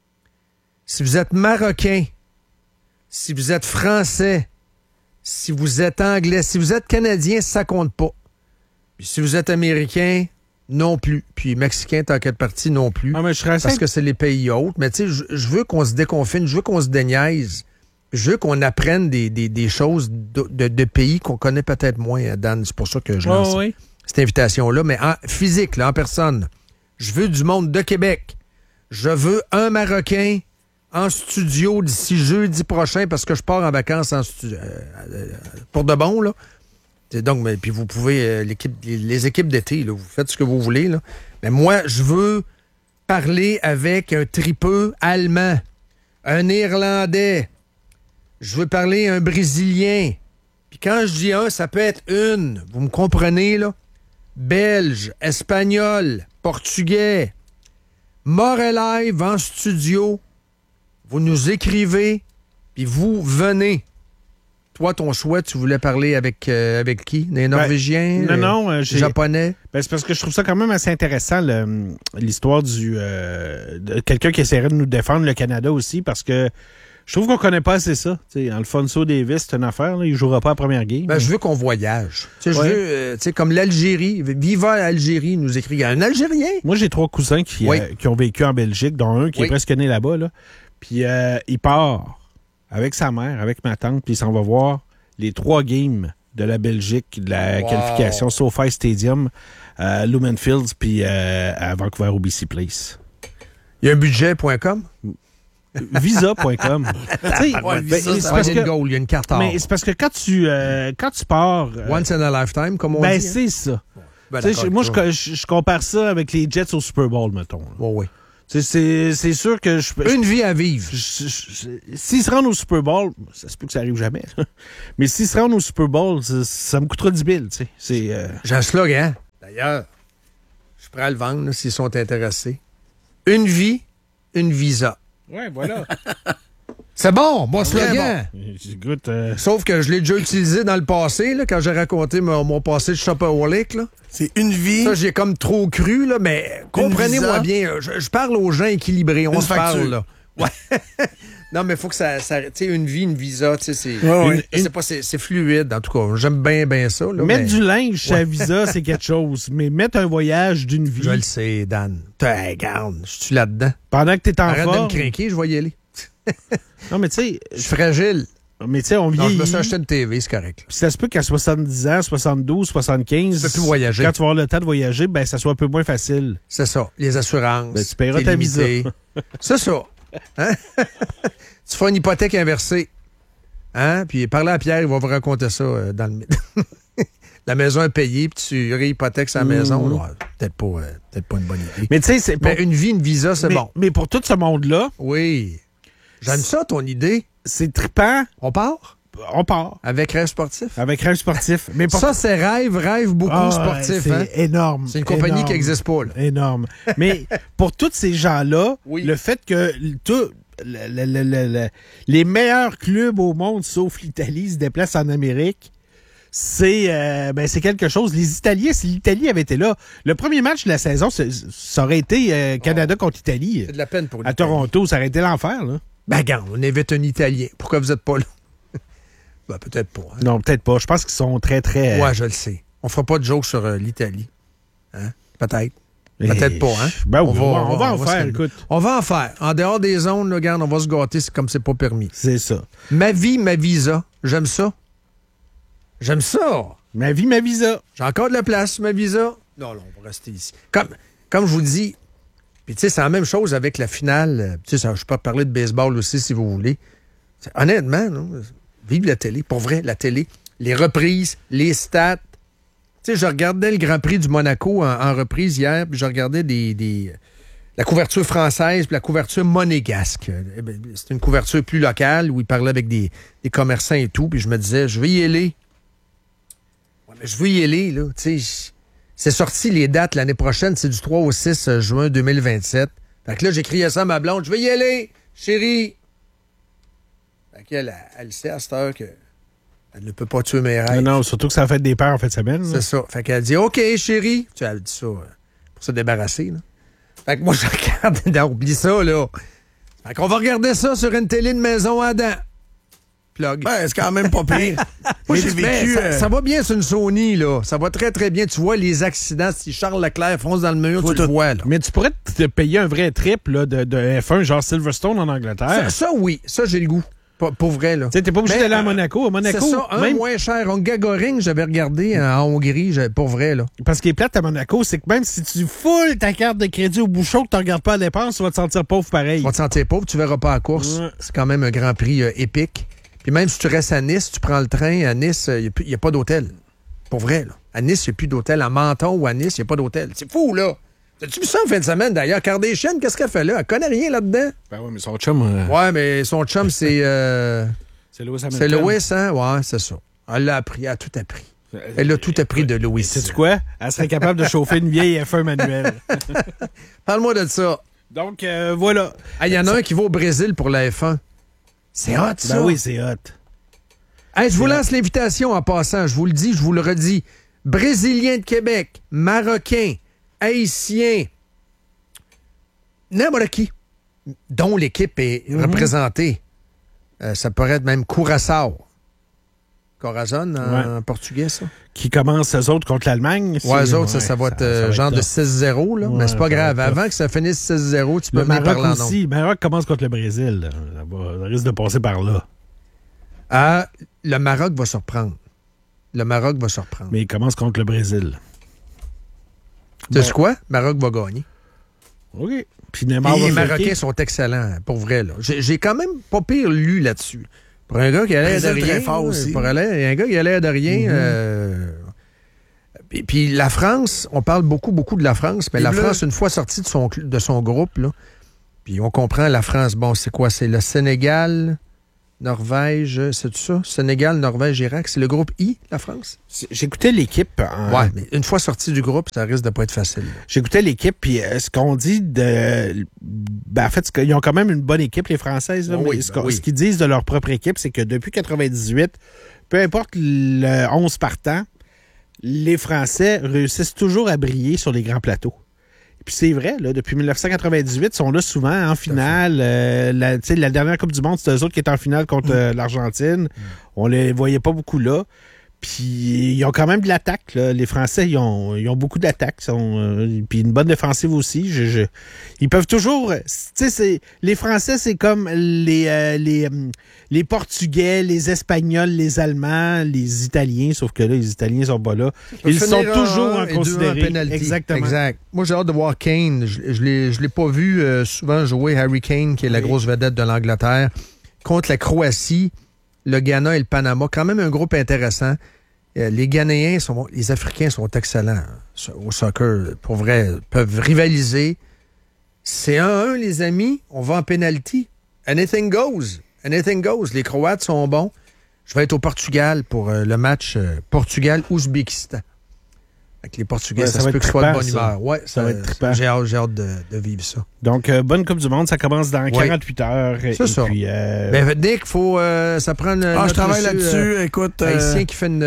Si vous êtes Marocain, si vous êtes Français, si vous êtes Anglais, si vous êtes Canadien, ça compte pas. Puis si vous êtes Américain, non plus. Puis Mexicain, tant qu'à partie, non plus. Ah, mais parce que c'est les pays autres. Mais tu sais, je veux qu'on se déconfine, je veux qu'on se déniaise. Je veux qu'on apprenne des choses de pays qu'on connaît peut-être moins, Dan. C'est pour ça que je lance cette invitation-là. Mais en physique, là, en personne. Je veux du monde de Québec. Je veux un Marocain en studio d'ici jeudi prochain parce que je pars en vacances en studio. Pour de bon, là. Donc, puis vous pouvez, les équipes d'été, là, vous faites ce que vous voulez, là. Mais moi, je veux parler avec un tripeux allemand, un Irlandais. Je veux parler un Brésilien. Puis quand je dis un, ça peut être une. Vous me comprenez, là? Belge, espagnol, portugais. Mort live en studio. Vous nous écrivez, puis vous venez. Toi, ton choix, tu voulais parler avec qui? Des Norvégiens? Non, Japonais? C'est parce que je trouve ça quand même assez intéressant, l'histoire de quelqu'un qui essaierait de nous défendre, le Canada aussi, parce que je trouve qu'on connaît pas assez ça. T'sais, Alfonso Davis, c'est une affaire, là, il jouera pas la première game. Je veux qu'on voyage. Je veux, comme l'Algérie, Viva l'Algérie nous écrit un Algérien. Moi, j'ai 3 cousins qui ont vécu en Belgique, dont un qui est presque né là-bas, là. Puis il part avec sa mère, avec ma tante, puis il s'en va voir les 3 games de la Belgique, de la qualification SoFi Stadium, Lumen Fields, puis à Vancouver au BC Place. Il y a un budget.com? Visa.com. Il y a une carte or. Mais c'est parce que quand tu pars... Once in a lifetime, comme on dit. C'est ça. Moi, je compare ça avec les Jets au Super Bowl, mettons. Oui. C'est sûr que Une vie à vivre. S'ils se rendent au Super Bowl, ça se peut que ça arrive jamais, mais s'ils se rendent au Super Bowl, ça me coûtera 10 000, tu sais. J'ai un slogan. D'ailleurs, je pourrais le vendre là, s'ils sont intéressés. Une vie, une visa. Ouais, voilà. C'est bon, mon slogan. Bon. Sauf que je l'ai déjà utilisé dans le passé, là, quand j'ai raconté mon passé de shopaholic. Là. C'est une vie. Ça, j'ai comme trop cru, là, mais comprenez-moi bien. Je parle aux gens équilibrés. On se parle, là. Ouais. Non, mais il faut que ça tu sais, une vie, une visa, tu sais, c'est fluide, en tout cas. J'aime bien ça. Là, mettre du linge chez la visa, c'est quelque chose, mais mettre un voyage d'une vie... Je le sais, Dan. Regarde, je suis là-dedans. Pendant que t'es en Arrête forme... de me craquer, je vais y aller. Non, mais tu sais... Je suis fragile. Mais tu sais, on vieillit. Je me suis acheté une TV, c'est correct. Puis ça se peut qu'à 70 ans, 72, 75... Tu peux plus voyager. Quand tu vas avoir le temps de voyager, ben ça soit un peu moins facile. C'est ça. Les assurances. Ben, tu paieras ta visa. C'est ça. Hein? Tu fais une hypothèque inversée. Hein? Puis parlez à Pierre, il va vous raconter ça dans le... La maison est payée, puis tu réhypothèques sa maison. Ouais, peut-être pas une bonne idée. Mais tu sais, mais une vie, une visa, c'est bon. Mais pour tout ce monde-là... Oui. J'aime ça, ton idée. C'est trippant. On part? On part. Avec Rêve Sportif? Avec Rêve Sportif. Mais ça, c'est Rêve beaucoup sportif. C'est hein? énorme. C'est une compagnie qui n'existe pas. Là. Énorme. Mais pour tous ces gens-là, le fait que les meilleurs clubs au monde, sauf l'Italie, se déplacent en Amérique, c'est quelque chose. Les Italiens, si l'Italie avait été là, le premier match de la saison, ça aurait été Canada contre l'Italie. C'est de la peine pour l'Italie. À Toronto, ça aurait été l'enfer, là. Ben, regarde, on invite un Italien. Pourquoi vous n'êtes pas là? Ben, peut-être pas. Hein? Non, peut-être pas. Je pense qu'ils sont très, très... Ouais, je le sais. On fera pas de joke sur l'Italie. Hein? Peut-être. Peut-être pas, hein? Ben, on va en faire, écoute. On va en faire. En dehors des zones, là, regarde, on va se gâter comme c'est pas permis. C'est ça. Ma vie, ma visa. J'aime ça. J'aime ça. Ma vie, ma visa. J'ai encore de la place, ma visa. Non, on va rester ici. Comme je vous dis, puis tu sais, c'est la même chose avec la finale. Tu sais, je peux parler de baseball aussi, si vous voulez. Honnêtement, non? Vive la télé. Pour vrai, la télé. Les reprises, les stats. Tu sais, je regardais le Grand Prix du Monaco en reprise hier, puis je regardais la couverture française puis la couverture monégasque. C'est une couverture plus locale où il parlait avec des commerçants et tout, puis je me disais, je vais y aller. Ouais, mais je veux y aller, là. Tu sais, c'est sorti les dates l'année prochaine, c'est du 3 au 6 juin 2027. Fait que là, j'ai crié ça à ma blonde, je vais y aller, chérie. Fait qu'elle, elle sait à cette heure que elle ne peut pas tuer mes rêves. Non, surtout que ça a fait des peurs en fin de semaine. C'est ça. Fait qu'elle dit, OK, chérie. Tu as dit ça pour se débarrasser, là. Fait que moi, je regarde. Non, oublie ça, là. Fait qu'on va regarder ça sur une télé de maison à dents. Plug. Ben, c'est quand même pas pire. Moi, j'ai vécu... Ça va bien sur une Sony, là. Ça va très, très bien. Tu vois les accidents. Si Charles Leclerc fonce dans le mur, tu le vois, là. Mais tu pourrais te payer un vrai trip là, de F1, genre Silverstone en Angleterre. Ça, oui. Ça, j'ai le goût. Pour vrai, là. Tu sais, t'es pas obligé d'aller à Monaco. À Monaco, c'est ça, même moins cher. Hungaroring, j'avais regardé en Hongrie, pour vrai, là. Parce qu'il est plate à Monaco, c'est que même si tu foules ta carte de crédit au bouchon, que tu regardes pas la dépense, tu vas te sentir pauvre pareil. Tu vas te sentir pauvre, tu verras pas la course. Ouais. C'est quand même un Grand Prix épique. Puis même si tu restes à Nice, tu prends le train, à Nice, il n'y a pas d'hôtel. Pour vrai, là. À Nice, il n'y a plus d'hôtel. À Menton ou à Nice, il n'y a pas d'hôtel. C'est fou, là. As-tu vu ça en fin de semaine, d'ailleurs? Kardashian, qu'est-ce qu'elle fait là? Elle connaît rien là-dedans. Ben oui, mais son chum... Ouais, mais son chum, c'est... C'est Lewis Hamilton. C'est Lewis, hein? Ouais, c'est ça. Elle l'a appris, elle a tout appris. Elle a tout appris de Lewis. Sais-tu quoi? Elle serait capable de chauffer une vieille F1 manuelle. Parle-moi de ça. Donc, voilà. Il y en a un qui va au Brésil pour la F1. C'est hot, ça. Ben oui, c'est hot. Hey, je vous lance l'invitation en passant. Je vous le dis, je vous le redis. Brésiliens de Québec, Marocains, Haïtiens, n'importe qui, dont l'équipe est représentée. Ça pourrait être même Curaçao. Corazon en portugais, ça. Qui commence eux autres contre l'Allemagne. Ouais, eux autres, ça va être genre de 6-0, là. Ouais, mais c'est pas grave. Avant que ça finisse 6-0, tu peux venir parler en nom. Le Maroc commence contre le Brésil. Ça risque de passer par là. Le Maroc va surprendre. Le Maroc va surprendre. Mais il commence contre le Brésil. Tu sais quoi? Maroc va gagner. OK. Puis les Marocains sont excellents, pour vrai. Là. J'ai quand même pas pire lu là-dessus. Pour un gars qui a l'air de rien. Fort aussi. Pour un gars qui a l'air de rien. Puis la France, on parle beaucoup de la France, mais la France, une fois sortie de son groupe, là, Puis on comprend la France. Bon, c'est quoi? C'est le Sénégal, Norvège, c'est tout ça? Sénégal, Norvège, Irak. C'est le groupe I, la France? J'écoutais l'équipe. Ouais, mais une fois sorti du groupe, ça risque de pas être facile. J'écoutais l'équipe, puis ce qu'on dit de... Ben, en fait, ils ont quand même une bonne équipe, les Françaises. Là, mais ce qu'ils disent de leur propre équipe, c'est que depuis 98, peu importe le 11 partant, les Français réussissent toujours à briller sur les grands plateaux. Puis c'est vrai, là, depuis 1998, ils sont là souvent en finale. La dernière Coupe du Monde, c'était eux autres qui étaient en finale contre l'Argentine. On les voyait pas beaucoup là. Puis ils ont quand même de l'attaque. Là. Les Français, ils ont beaucoup d'attaque. Puis une bonne défensive aussi. Ils peuvent toujours... Les Français, c'est comme les Portugais, les Espagnols, les Allemands, les Italiens, sauf que là, les Italiens sont pas là. Ils sont toujours en considéré. Exactement. Exact. Moi, j'ai hâte de voir Kane. Je l'ai pas vu souvent jouer, Harry Kane, qui est la grosse vedette de l'Angleterre, contre la Croatie, le Ghana et le Panama. Quand même un groupe intéressant. Les Ghanéens, les Africains sont excellents au soccer. Pour vrai, peuvent rivaliser. C'est 1-1, les amis. On va en penalty. Anything goes. Anything goes. Les Croates sont bons. Je vais être au Portugal pour le match Portugal-Ouzbékistan. Avec les Portugais, ça se peut que ce soit de bonne humeur. Ouais, ça va être trippant. J'ai hâte de vivre ça. Donc, bonne Coupe du Monde, ça commence dans 48 heures. C'est ça. Puis, Nick, ça prend... je travaille là-dessus, écoute... Haïtien qui fait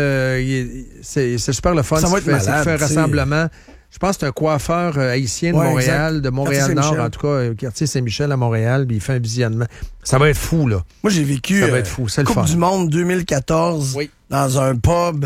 c'est super le fun. Ça va être malade, qui fait un rassemblement. Je pense que c'est un coiffeur haïtien de Montréal, de Montréal-Nord, en tout cas, quartier Saint-Michel à Montréal, puis il fait un visionnement. Ça va être fou, là. Moi, j'ai vécu ça va être fou. C'est Coupe le fun. du Monde 2014 dans un pub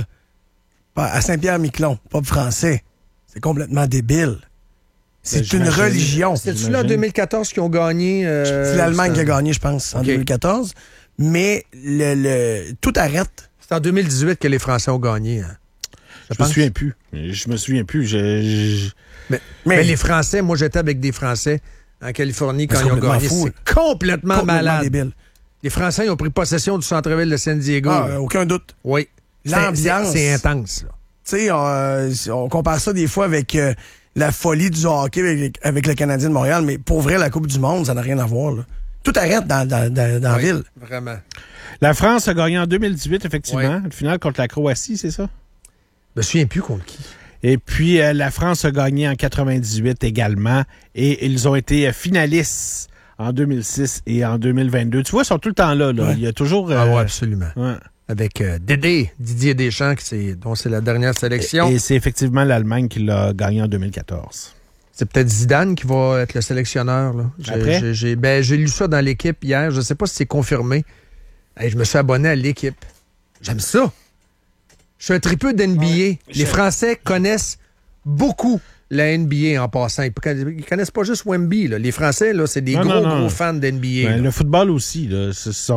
à Saint-Pierre-Miquelon, pub français. C'est complètement débile. C'est une religion. C'est-tu là en 2014 qui ont gagné? C'est l'Allemagne qui a gagné, je pense, en 2014. Mais tout arrête. C'est en 2018 que les Français ont gagné. Hein. Je me souviens plus. Mais les Français, moi j'étais avec des Français en Californie quand ils ont gagné. C'est complètement malade. Débile. Les Français ils ont pris possession du centre-ville de San Diego. Aucun doute. Oui. L'ambiance. C'est intense. Tu sais, on compare ça des fois avec la folie du hockey avec le Canadien de Montréal, mais pour vrai, la Coupe du Monde, ça n'a rien à voir. Là. Tout arrête dans la ville. Vraiment. La France a gagné en 2018, effectivement. Le final contre la Croatie, c'est ça? Je me souviens plus contre qui. Et puis, la France a gagné en 98 également. Et ils ont été finalistes en 2006 et en 2022. Tu vois, ils sont tout le temps là. Ouais. Il y a toujours... oui, absolument. Ouais. Avec Didier Deschamps, dont c'est la dernière sélection. Et c'est effectivement l'Allemagne qui l'a gagné en 2014. C'est peut-être Zidane qui va être le sélectionneur. Là. Après? J'ai lu ça dans l'équipe hier. Je ne sais pas si c'est confirmé. Hey, je me suis abonné à l'équipe. J'aime ça. Je suis un tripeux d'NBA. Ouais, les Français connaissent beaucoup la NBA en passant. Ils connaissent pas juste Wemby. Là. Les Français, là, c'est des gros fans d'NBA. Ben, le football aussi. Là,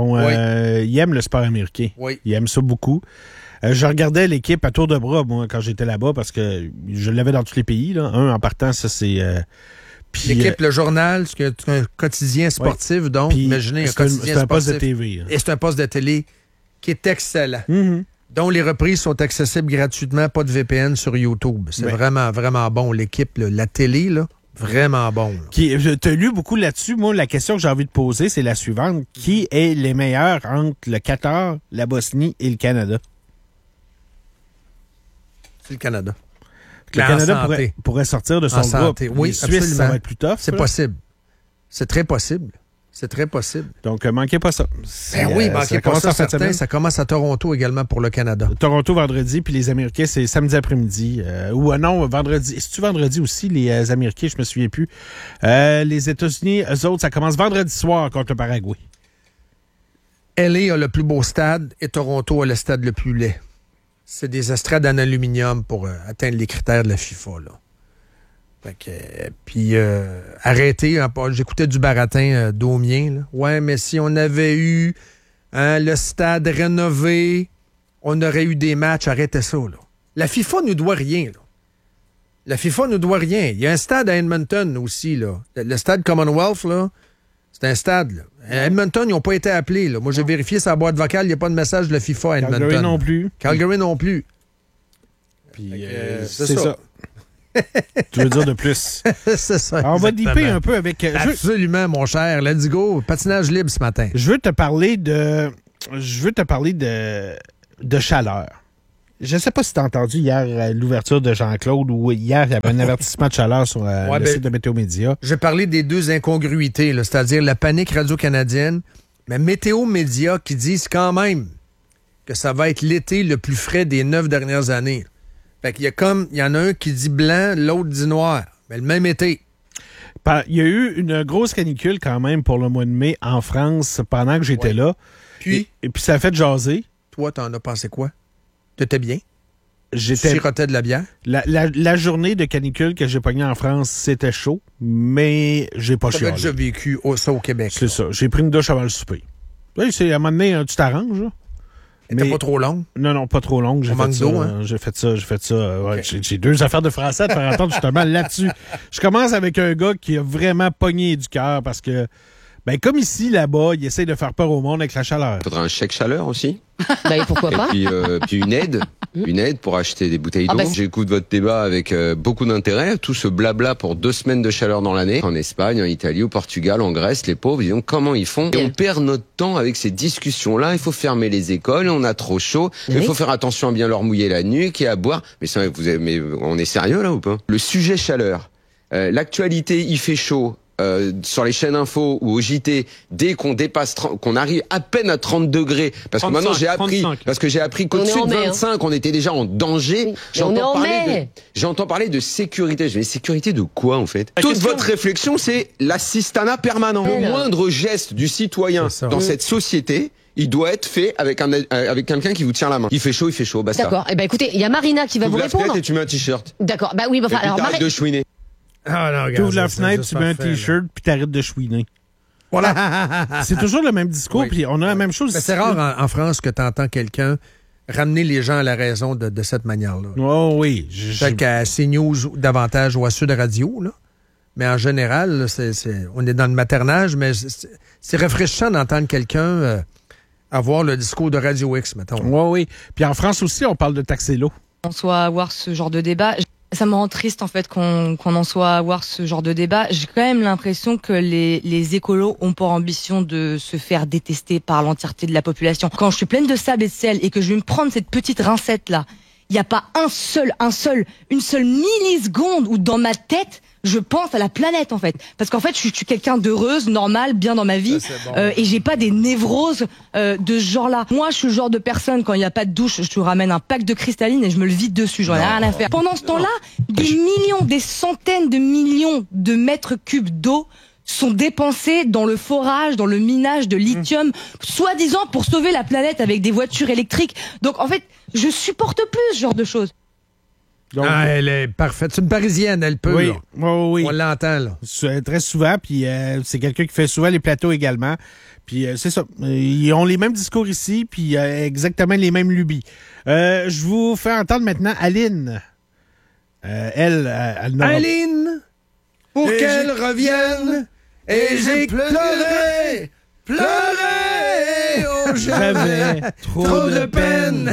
ils aiment le sport américain. Oui. Ils aiment ça beaucoup. Je regardais l'équipe à tour de bras, moi, quand j'étais là-bas, parce que je l'avais dans tous les pays. Là. En partant, ça, c'est... L'équipe, le journal, c'est un quotidien sportif, donc imaginez un quotidien sportif. C'est un poste de TV. Et c'est un poste de télé qui est excellent. Mm-hmm. Dont les reprises sont accessibles gratuitement, pas de VPN sur YouTube. C'est vraiment, vraiment bon. L'équipe, la télé, là, vraiment bon. Tu as lu beaucoup là-dessus. Moi, la question que j'ai envie de poser, c'est la suivante. Qui est les meilleurs entre le Qatar, la Bosnie et le Canada? C'est le Canada. Le Canada pourrait sortir de son groupe. Oui, les Suisses, absolument. ça va être plus tough. C'est possible. C'est très possible. C'est très possible. Donc, manquez pas ça. Manquez pas ça, certain. Ça commence à Toronto également pour le Canada. Toronto vendredi, puis les Américains, c'est samedi après-midi. Non, vendredi. C'est-tu vendredi aussi, les Américains? Je me souviens plus. Les États-Unis, eux autres, ça commence vendredi soir contre le Paraguay. LA a le plus beau stade et Toronto a le stade le plus laid. C'est des estrades en aluminium pour atteindre les critères de la FIFA, là. Puis arrêtez, j'écoutais du baratin d'Aumien. Là. Ouais, mais si on avait eu le stade rénové, on aurait eu des matchs, arrêtez ça. Là. La FIFA nous doit rien. Là. La FIFA nous doit rien. Il y a un stade à Edmonton aussi. Là. Le stade Commonwealth, là, c'est un stade. Là. À Edmonton, ils n'ont pas été appelés. Là. Moi, j'ai vérifié sa boîte vocale, il n'y a pas de message de la FIFA à Edmonton. Calgary non plus. Calgary non plus. Puis c'est ça. Tu veux dire de plus? C'est ça. Alors, on va exactement. dipper un peu avec... Absolument, mon cher. Let's go. Patinage libre ce matin. Je veux te parler de chaleur. Je ne sais pas si tu as entendu hier l'ouverture de Jean-Claude ou hier, il y avait un avertissement de chaleur sur le site de Météo Média. Je parlais des deux incongruités, là, c'est-à-dire la panique radio-canadienne, mais Météo Média qui disent quand même que ça va être l'été le plus frais des 9 dernières années. Fait qu'il y en a un qui dit blanc, l'autre dit noir. Mais le même été. Il y a eu une grosse canicule quand même pour le mois de mai en France pendant que j'étais là. Puis? Et puis ça a fait jaser. Toi, t'en as pensé quoi? T'étais bien? J'étais... Sirotais de la bière? La journée de canicule que j'ai pognée en France, c'était chaud, mais j'ai pas chialé. T'avais déjà vécu ça au Québec. C'est ça. J'ai pris une douche avant le souper. Oui, à un moment donné, tu t'arranges, là. Mais pas trop longue? Non, pas trop longue. J'ai fait ça. Hein? J'ai fait ça. Ouais, okay. J'ai deux affaires de français à te faire entendre justement là-dessus. Je commence avec un gars qui a vraiment pogné du cœur parce que, comme ici, là-bas, il essaie de faire peur au monde avec la chaleur. Il faudrait un chèque chaleur aussi. Pourquoi pas? Et puis une aide pour acheter des bouteilles d'eau. J'écoute votre débat avec beaucoup d'intérêt. Tout ce blabla pour 2 semaines de chaleur dans l'année. En Espagne, en Italie, au Portugal, en Grèce, les pauvres, disons comment ils font. Et on perd notre temps avec ces discussions-là. Il faut fermer les écoles, on a trop chaud. Il faut faire attention à bien leur mouiller la nuque et à boire. Mais on est sérieux là ou pas? Le sujet chaleur. L'actualité, il fait chaud. Sur les chaînes info ou au JT, dès qu'on dépasse, qu'on arrive à peine à 30 degrés, parce 35, que maintenant j'ai appris qu'au-dessus de 25, on était déjà en danger. J'entends parler de sécurité. Je dis, mais sécurité de quoi, en fait? Toute votre réflexion, c'est l'assistanat permanent. Le moindre geste du citoyen dans cette société, il doit être fait avec quelqu'un qui vous tient la main. Il fait chaud, basta. D'accord. Écoutez, il y a Marina qui va vous répondre. Et tu mets un t-shirt. D'accord. Oui, alors arrête de chouiner. Tu ouvres la fenêtre, tu mets un t-shirt, puis t'arrêtes de chouiner. Voilà. C'est toujours le même discours, puis on a la même chose. Mais c'est rare en France que tu entends quelqu'un ramener les gens à la raison de cette manière-là. Oh oui. Peut-être qu'à CNews davantage ou à Sud Radio, là. Mais en général, là, on est dans le maternage, mais c'est rafraîchissant d'entendre quelqu'un avoir le discours de Radio X, mettons. Oui. Puis en France aussi, on parle de taxer l'eau. On soit avoir ce genre de débat. Ça me rend triste en fait qu'on en soit à avoir ce genre de débat. J'ai quand même l'impression que les écolos ont pour ambition de se faire détester par l'entièreté de la population. Quand je suis pleine de sable et de sel et que je vais me prendre cette petite rincette là, il n'y a pas une seule milliseconde où dans ma tête je pense à la planète en fait, parce qu'en fait je suis quelqu'un d'heureuse, normale, bien dans ma vie, et j'ai pas des névroses de ce genre-là. Moi je suis le genre de personne, quand il n'y a pas de douche, je te ramène un pack de cristalline et je me le vide dessus, j'en ai rien à faire. Pendant ce temps-là, des centaines de millions de mètres cubes d'eau sont dépensés dans le forage, dans le minage de lithium, soi-disant pour sauver la planète avec des voitures électriques. Donc en fait, je supporte plus ce genre de choses. Donc, elle est parfaite. C'est une Parisienne, elle peut. Oui. On l'entend, là. Très souvent, puis c'est quelqu'un qui fait souvent les plateaux également. Puis c'est ça. Ils ont les mêmes discours ici, puis exactement les mêmes lubies. Je vous fais entendre maintenant Aline. Elle Aline, pour qu'elle revienne, et j'ai pleuré. J'avais trop de peine.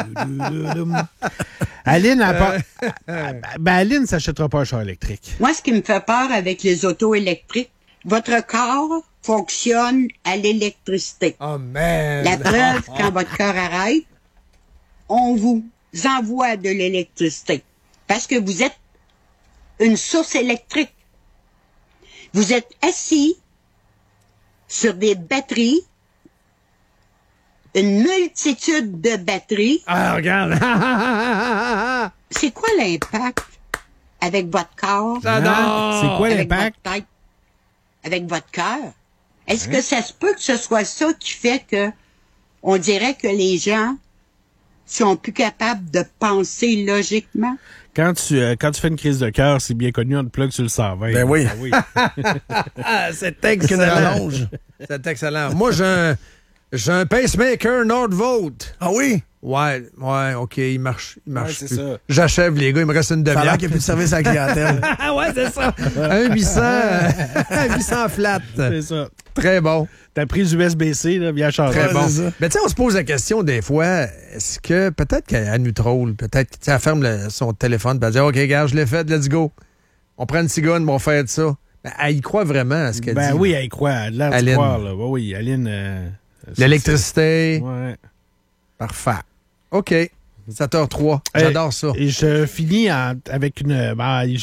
Aline, Aline s'achètera pas un char électrique. Moi, ce qui me fait peur avec les autos électriques, votre corps fonctionne à l'électricité. Oh, man! La preuve, quand votre corps arrête, on vous envoie de l'électricité. Parce que vous êtes une source électrique. Vous êtes assis sur des batteries, une multitude de batteries. Ah, regarde! C'est quoi l'impact avec votre corps? C'est quoi l'impact? Avec votre cœur? Est-ce que ça se peut que ce soit ça qui fait que on dirait que les gens sont plus capables de penser logiquement? Quand tu fais une crise de cœur, c'est bien connu, on te plug sur le 120. Ben oui. C'est excellent. C'est excellent. Moi, j'ai un pacemaker Nordvolt. Ah oui? Ouais, OK, il marche c'est plus. ça. J'achève, les gars, il me reste une Ça a demi-heure. l'air qu'il n'y a plus de service à la clientèle. Ouais, c'est ça. Un 800 flat. C'est ça. Très bon. T'as pris l'USB-C, là, bien chargé. Très bon. Mais tu sais, on se pose la question des fois, est-ce que peut-être qu'elle nous troll, peut-être qu'elle ferme son téléphone et elle dit OK, gars, je l'ai fait, let's go. On prend une cigogne, on va faire ça. Ben, elle y croit vraiment à ce qu'elle dit. Ben oui, elle y croit. Elle a l'air de croire, là. Ben oui, Aline. L'électricité. Ouais. Parfait. OK. 7h03. J'adore ça. Et je finis avec une.